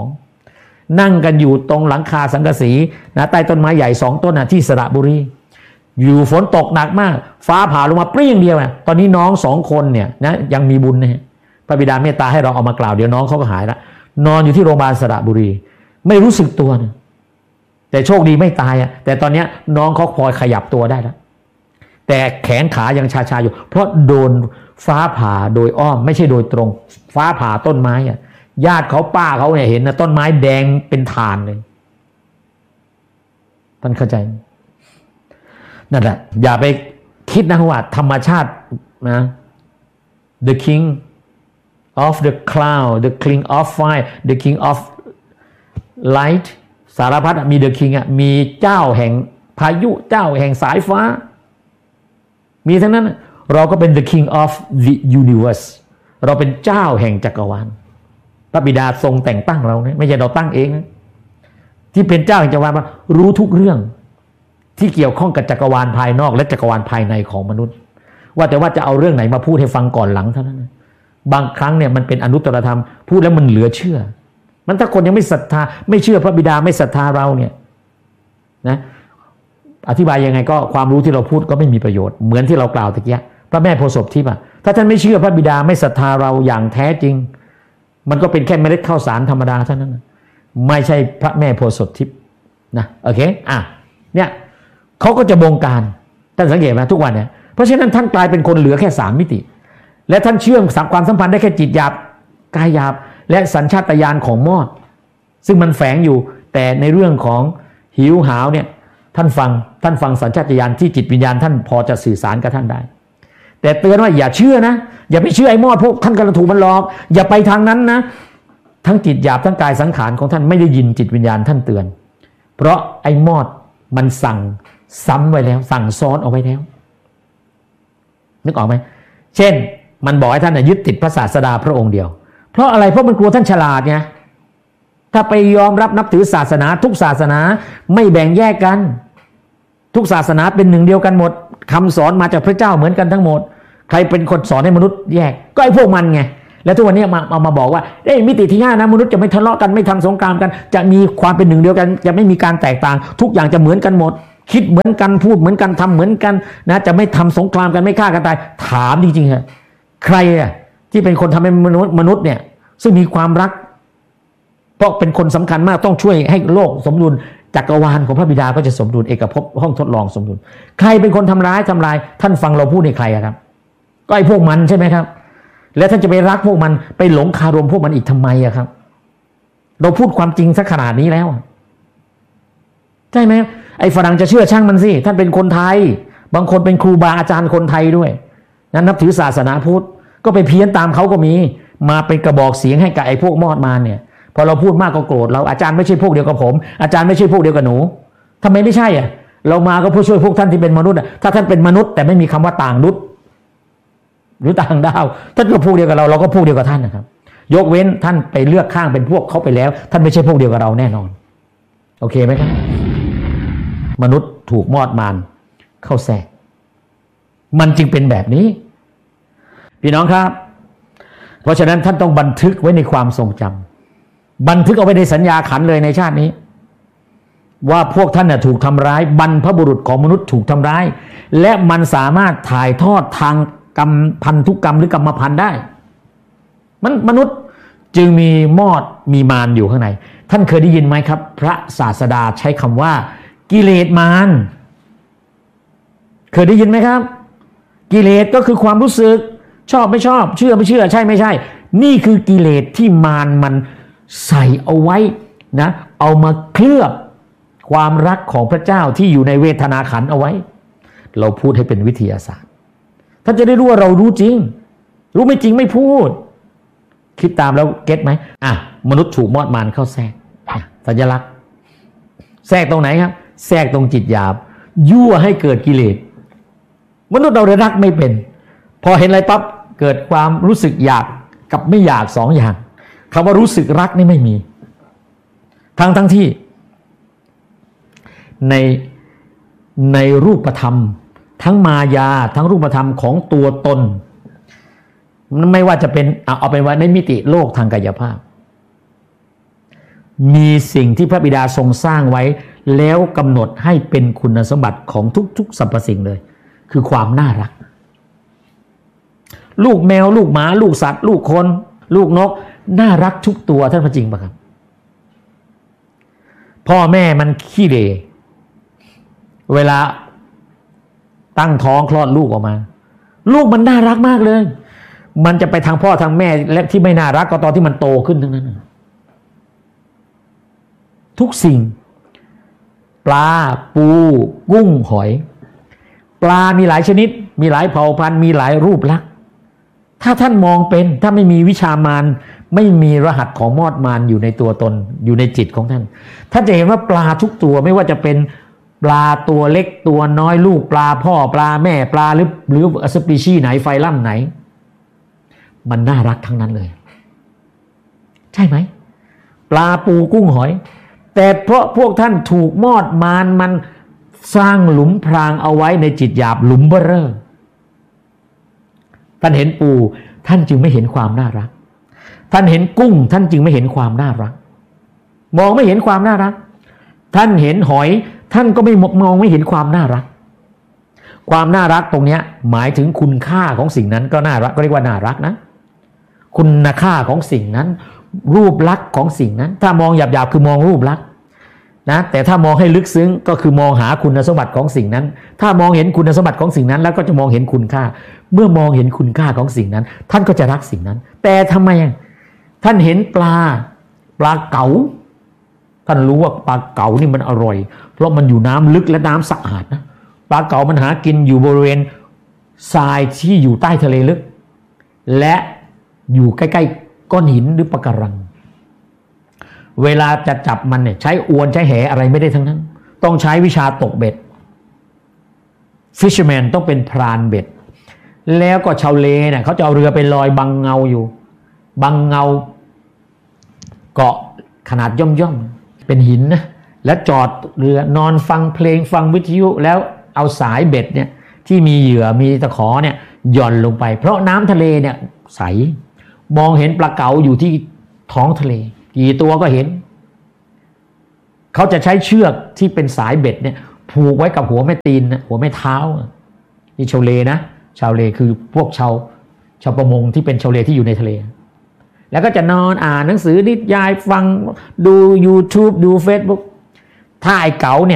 Speaker 1: 12นั่งกันอยู่ตรงหลังคาสังกะสีนะใต้ต้นไม้ใหญ่2ต้นที่สระบุรีอยู่ฝนตกหนักมากฟ้าผ่าลงมาเปรี้ยงเดียวตอนนี้น้อง2คนเนี่ยนะยังมีบุญนะพระบิดาเมตตาให้เราเอามากล่าวเดี๋ยวน้องเขาก็หายแล้วนอนอยู่ที่โรงพยาบาลสระบุรีไม่รู้สึกตัวนะแต่โชคดีไม่ตายแต่ตอนนี้น้องเขาพอขยับตัวได้แล้วแต่แขนขายังชาๆอยู่เพราะโดนฟ้าผ่าโดยอ้อมไม่ใช่โดยตรงฟ้าผ่าต้นไม้ญาติเขาป้าเขาเนี่ยเห็นนะต้นไม้แดงเป็นถ่านเลยท่านเข้าใจนั่นแหละอย่าไปคิดนะว่าธรรมชาตินะ the king of the cloud the king of fire the king of light สารพัดมี the king มีเจ้าแห่งพายุเจ้าแห่งสายฟ้ามีทั้งนั้นเราก็เป็น the king of the universe เราเป็นเจ้าแห่งจักรวาลพระบิดาทรงแต่งตั้งเรานะไม่ใช่เราตั้งเองนะที่เป็นเจ้าแห่งจักรวาลรู้ทุกเรื่องที่เกี่ยวข้องกับจักรวาลภายนอกและจักรวาลภายในของมนุษย์ว่าแต่ว่าจะเอาเรื่องไหนมาพูดให้ฟังก่อนหลังเท่านั้นนะบางครั้งเนี่ยมันเป็นอนุตตรธรรมพูดแล้วมันเหลือเชื่อมันถ้าคนยังไม่ศรัทธาไม่เชื่อพระบิดาไม่ศรัทธาเราเนี่ยนะอธิบายยังไงก็ความรู้ที่เราพูดก็ไม่มีประโยชน์เหมือนที่เรากล่าวตะกี้พระแม่โพธิ์ศพทิพย์ถ้าท่านไม่เชื่อพระบิดาไม่ศรัทธาเราอย่างแท้จริงมันก็เป็นแค่เมล็ดข้าวสารธรรมดาเท่านั้นไม่ใช่พระแม่โพธิ์ศพทิพย์นะโอเคเนี่ยเขาก็จะบงการท่านสังเกตไหมทุกวันเนี่ยเพราะฉะนั้นท่านกลายเป็นคนเหลือแค่3มิติและท่านเชื่อมความสัมพันธ์ได้แค่จิตหยาบกายหยาบและสัญชาตญาณของมอดซึ่งมันแฝงอยู่แต่ในเรื่องของหิวหาวเนี่ยท่านฟังสัญชาตญาณที่จิตวิญญาณท่านพอจะสื่อสารกับท่านได้แต่เตือนว่าอย่าเชื่อนะอย่าไปเชื่อไอ้มอดพวกท่านกำลังถูกมันหลอกอย่าไปทางนั้นนะทั้งจิตหยาบทั้งกายสังขารของท่านไม่ได้ยินจิตวิญญาณท่านเตือนเพราะไอ้มอดมันสั่งซ้ำไว้แล้วสั่งซ้อนเอาไว้แล้วนึกออกไหมเช่นมันบอกให้ท่านยึดติดพระศาสดาพระองค์เดียวเพราะอะไรเพราะมันกลัวท่านฉลาดไงถ้าไปยอมรับนับถือศาสนาทุกศาสนาไม่แบ่งแยกกันทุกศาสนาเป็นหนึ่งเดียวกันหมดคำสอนมาจากพระเจ้าเหมือนกันทั้งหมดใครเป็นคนสอนให้มนุษย์แยกก็ไอ้พวกมันไงแล้วทุกวันนี้มาบอกว่ามิติที่5นะมนุษย์จะไม่ทะเลาะกันไม่ทำสงครามกันจะมีความเป็นหนึ่งเดียวกันจะไม่มีการแตกต่างทุกอย่างจะเหมือนกันหมดคิดเหมือนกันพูดเหมือนกันทำเหมือนกันนะจะไม่ทำสงครามกันไม่ฆ่ากันตายถามจริงๆฮะใครอ่ะที่เป็นคนทำให้มนุษย์เนี่ยซึ่งมีความรักเพราะเป็นคนสำคัญมากต้องช่วยให้โลกสมดุลจักรวาลของพระบิดาก็จะสมดุลเอกภพห้องทดลองสมดุลใครเป็นคนทำร้ายท่านฟังเราพูดในใครครับก็ไอ้พวกมันใช่ไหมครับแล้วท่านจะไปรักพวกมันไปหลงคารมพวกมันอีกทำไมอะครับเราพูดความจริงสักขนาดนี้แล้วใช่ไหมไอ้ฝรั่งจะเชื่อช่างมันสิท่านเป็นคนไทยบางคนเป็นครูบาอาจารย์คนไทยด้วยนั้นนับถือศาสนาพุทธก็ไปเพี้ยนตามเขาก็มีมาเป็นกระบอกเสียงให้กับไอ้พวกมอดมารเนี่ยพอเราพูดมากก็โกรธเราอาจารย์ไม่ใช่พวกเดียวกับผมอาจารย์ไม่ใช่พวกเดียวกับหนูทำไมไม่ใช่อ่ะเรามาก็เพื่อช่วยพวกท่านที่เป็นมนุษย์อ่ะถ้าท่านเป็นมนุษย์แต่ไม่มีคำว่าต่างนุษย์หรือต่างดาวท่านก็พวกเดียวกับเราก็พวกเดียวกับท่านนะครับยกเว้นท่านไปเลือกข้างเป็นพวกเขาไปแล้วท่านไม่ใช่พวกเดียวกับเราแน่นอนโอเคไหมครับมนุษย์ถูกมอดมารเข้าแทรกมันจึงเป็นแบบนี้พี่น้องครับเพราะฉะนั้นท่านต้องบันทึกไว้ในความทรงจำบันทึกเอาไว้ในสัญญาขันเลยในชาตินี้ว่าพวกท่านถูกทำร้ายบรรพบุรุษของมนุษย์ถูกทำร้ายและมันสามารถถ่ายทอดทางกรรมพันธุกรรมหรือกรรมพันธุ์ได้มนุษย์จึงมีมอดมีมารอยู่ข้างในท่านเคยได้ยินไหมครับพระศาสดาใช้คำว่ากิเลสมารเคยได้ยินไหมครับกิเลสก็คือความรู้สึกชอบไม่ชอบเชื่อไม่เชื่อใช่ไม่ใช่นี่คือกิเลสที่มารมันใส่เอาไว้นะเอามาเคลือบความรักของพระเจ้าที่อยู่ในเวทนาขันธ์เอาไว้เราพูดให้เป็นวิทยาศาสตร์ท่านจะได้รู้ว่าเรารู้จริงรู้ไม่จริงไม่พูดคิดตามแล้วเก็ตไหมมนุษย์ถูกมอดมารเข้าแทรกสัญลักษณ์แทรกตรงไหนครับแทรกตรงจิตหยาบยั่วให้เกิดกิเลสมนุษย์เรารักไม่เป็นพอเห็นอะไรปั๊บเกิดความรู้สึกอยากกับไม่อยากสองอย่างคำว่ารู้สึกรักนี่ไม่มีทั้งที่ในรูปธรรมทั้งมายาทั้งรูปธรรมของตัวตนไม่ว่าจะเป็นเอาเป็นว่าในมิติโลกทางกายภาพมีสิ่งที่พระบิดาทรงสร้างไว้แล้วกำหนดให้เป็นคุณสมบัติของทุกๆสรรพสิ่งเลยคือความน่ารักลูกแมวลูกหมาลูกสัตว์ลูกคนลูกนกน่ารักทุกตัวท่านพระจริงปะครับพ่อแม่มันขี้เหร่เวลาตั้งท้องคลอดลูกออกมาลูกมันน่ารักมากเลยมันจะไปทางพ่อทางแม่และที่ไม่น่ารักก็ตอนที่มันโตขึ้นทั้งนั้นทุกสิ่งปลาปูกุ้งหอยปลามีหลายชนิดมีหลายเผ่าพันธุ์มีหลายรูปลักษณ์ถ้าท่านมองเป็นถ้าไม่มีวิชามารไม่มีรหัสของมอดมารอยู่ในตัวตนอยู่ในจิตของท่านท่านจะเห็นว่าปลาทุกตัวไม่ว่าจะเป็นปลาตัวเล็กตัวน้อยลูกปลาพ่อปลาแม่ปลาหรือสปีชีส์ไหนไฟลัมไหนมันน่ารักทั้งนั้นเลยใช่ไหมปลาปูกุ้งหอยแต่เพราะพวกท่านถูกมอดมารมันสร้างหลุมพรางเอาไว้ในจิตหยาบหลุมเบ้อเร่อท่านเห็นปูท่านจึงไม่เห็นความน่ารักท่านเห็นกุ้งท่านจึงไม่เห็นความน่ารักมองไม่เห็นความน่ารักท่านเห็นหอยท่านก็ไม่มองไม่เห็นความน่ารักความน่ารักตรงนี้หมายถึงคุณค่าของสิ่งนั้นก็น่ารักก็เรียกว่าน่ารักนะคุณค่าของสิ่งนั้นรูปลักษณ์ของสิ่งนั้นถ้ามองหยาบๆคือมองรูปลักษณ์นะแต่ถ้ามองให้ลึกซึ้งก็คือมองหาคุณสมบัติของสิ่งนั้นถ้ามองเห็นคุณสมบัติของสิ่งนั้นแล้วก็จะมองเห็นคุณค่าเมื่อมองเห็นคุณค่าของสิ่งนั้นท่านก็จะรักสิ่งนั้นแต่ทำไมท่านเห็นปลาเก๋าท่านรู้ว่าปลาเก๋านี่มันอร่อยเพราะมันอยู่น้ำลึกและน้ำสะอาดนะปลาเก๋ามันหากินอยู่บริเวณทรายที่อยู่ใต้ทะเลลึกและอยู่ใกล้ๆก้อนหินหรือปะการังเวลาจะจับมันเนี่ยใช้อวนใช้แหอะไรไม่ได้ทั้งนั้นต้องใช้วิชาตกเบ็ด Fisherman ต้องเป็นพรานเบ็ดแล้วก็ชาวเลเนี่ยเขาจะเอาเรือไปลอยบังเงาอยู่บังเงาเกาะขนาดย่อมๆเป็นหินนะแล้วจอดเรือนอนฟังเพลงฟังวิทยุแล้วเอาสายเบ็ดเนี่ยที่มีเหยื่อมีตะขอเนี่ยหย่อนลงไปเพราะน้ำทะเลเนี่ยใสมองเห็นปลาเก๋าอยู่ที่ท้องทะเลกี่ตัวก็เห็นเขาจะใช้เชือกที่เป็นสายเบ็ดเนี่ยผูกไว้กับหัวแม่ตีนหัวแม่เท้านี่ชาวเลนะชาวเลคือพวกชาวประมงที่เป็นชาวเลที่อยู่ในทะเลแล้วก็จะนอนอ่านหนังสือนิยายฟังดู YouTube ดู Facebook ถ้าไอ้เก๋าเนี่ย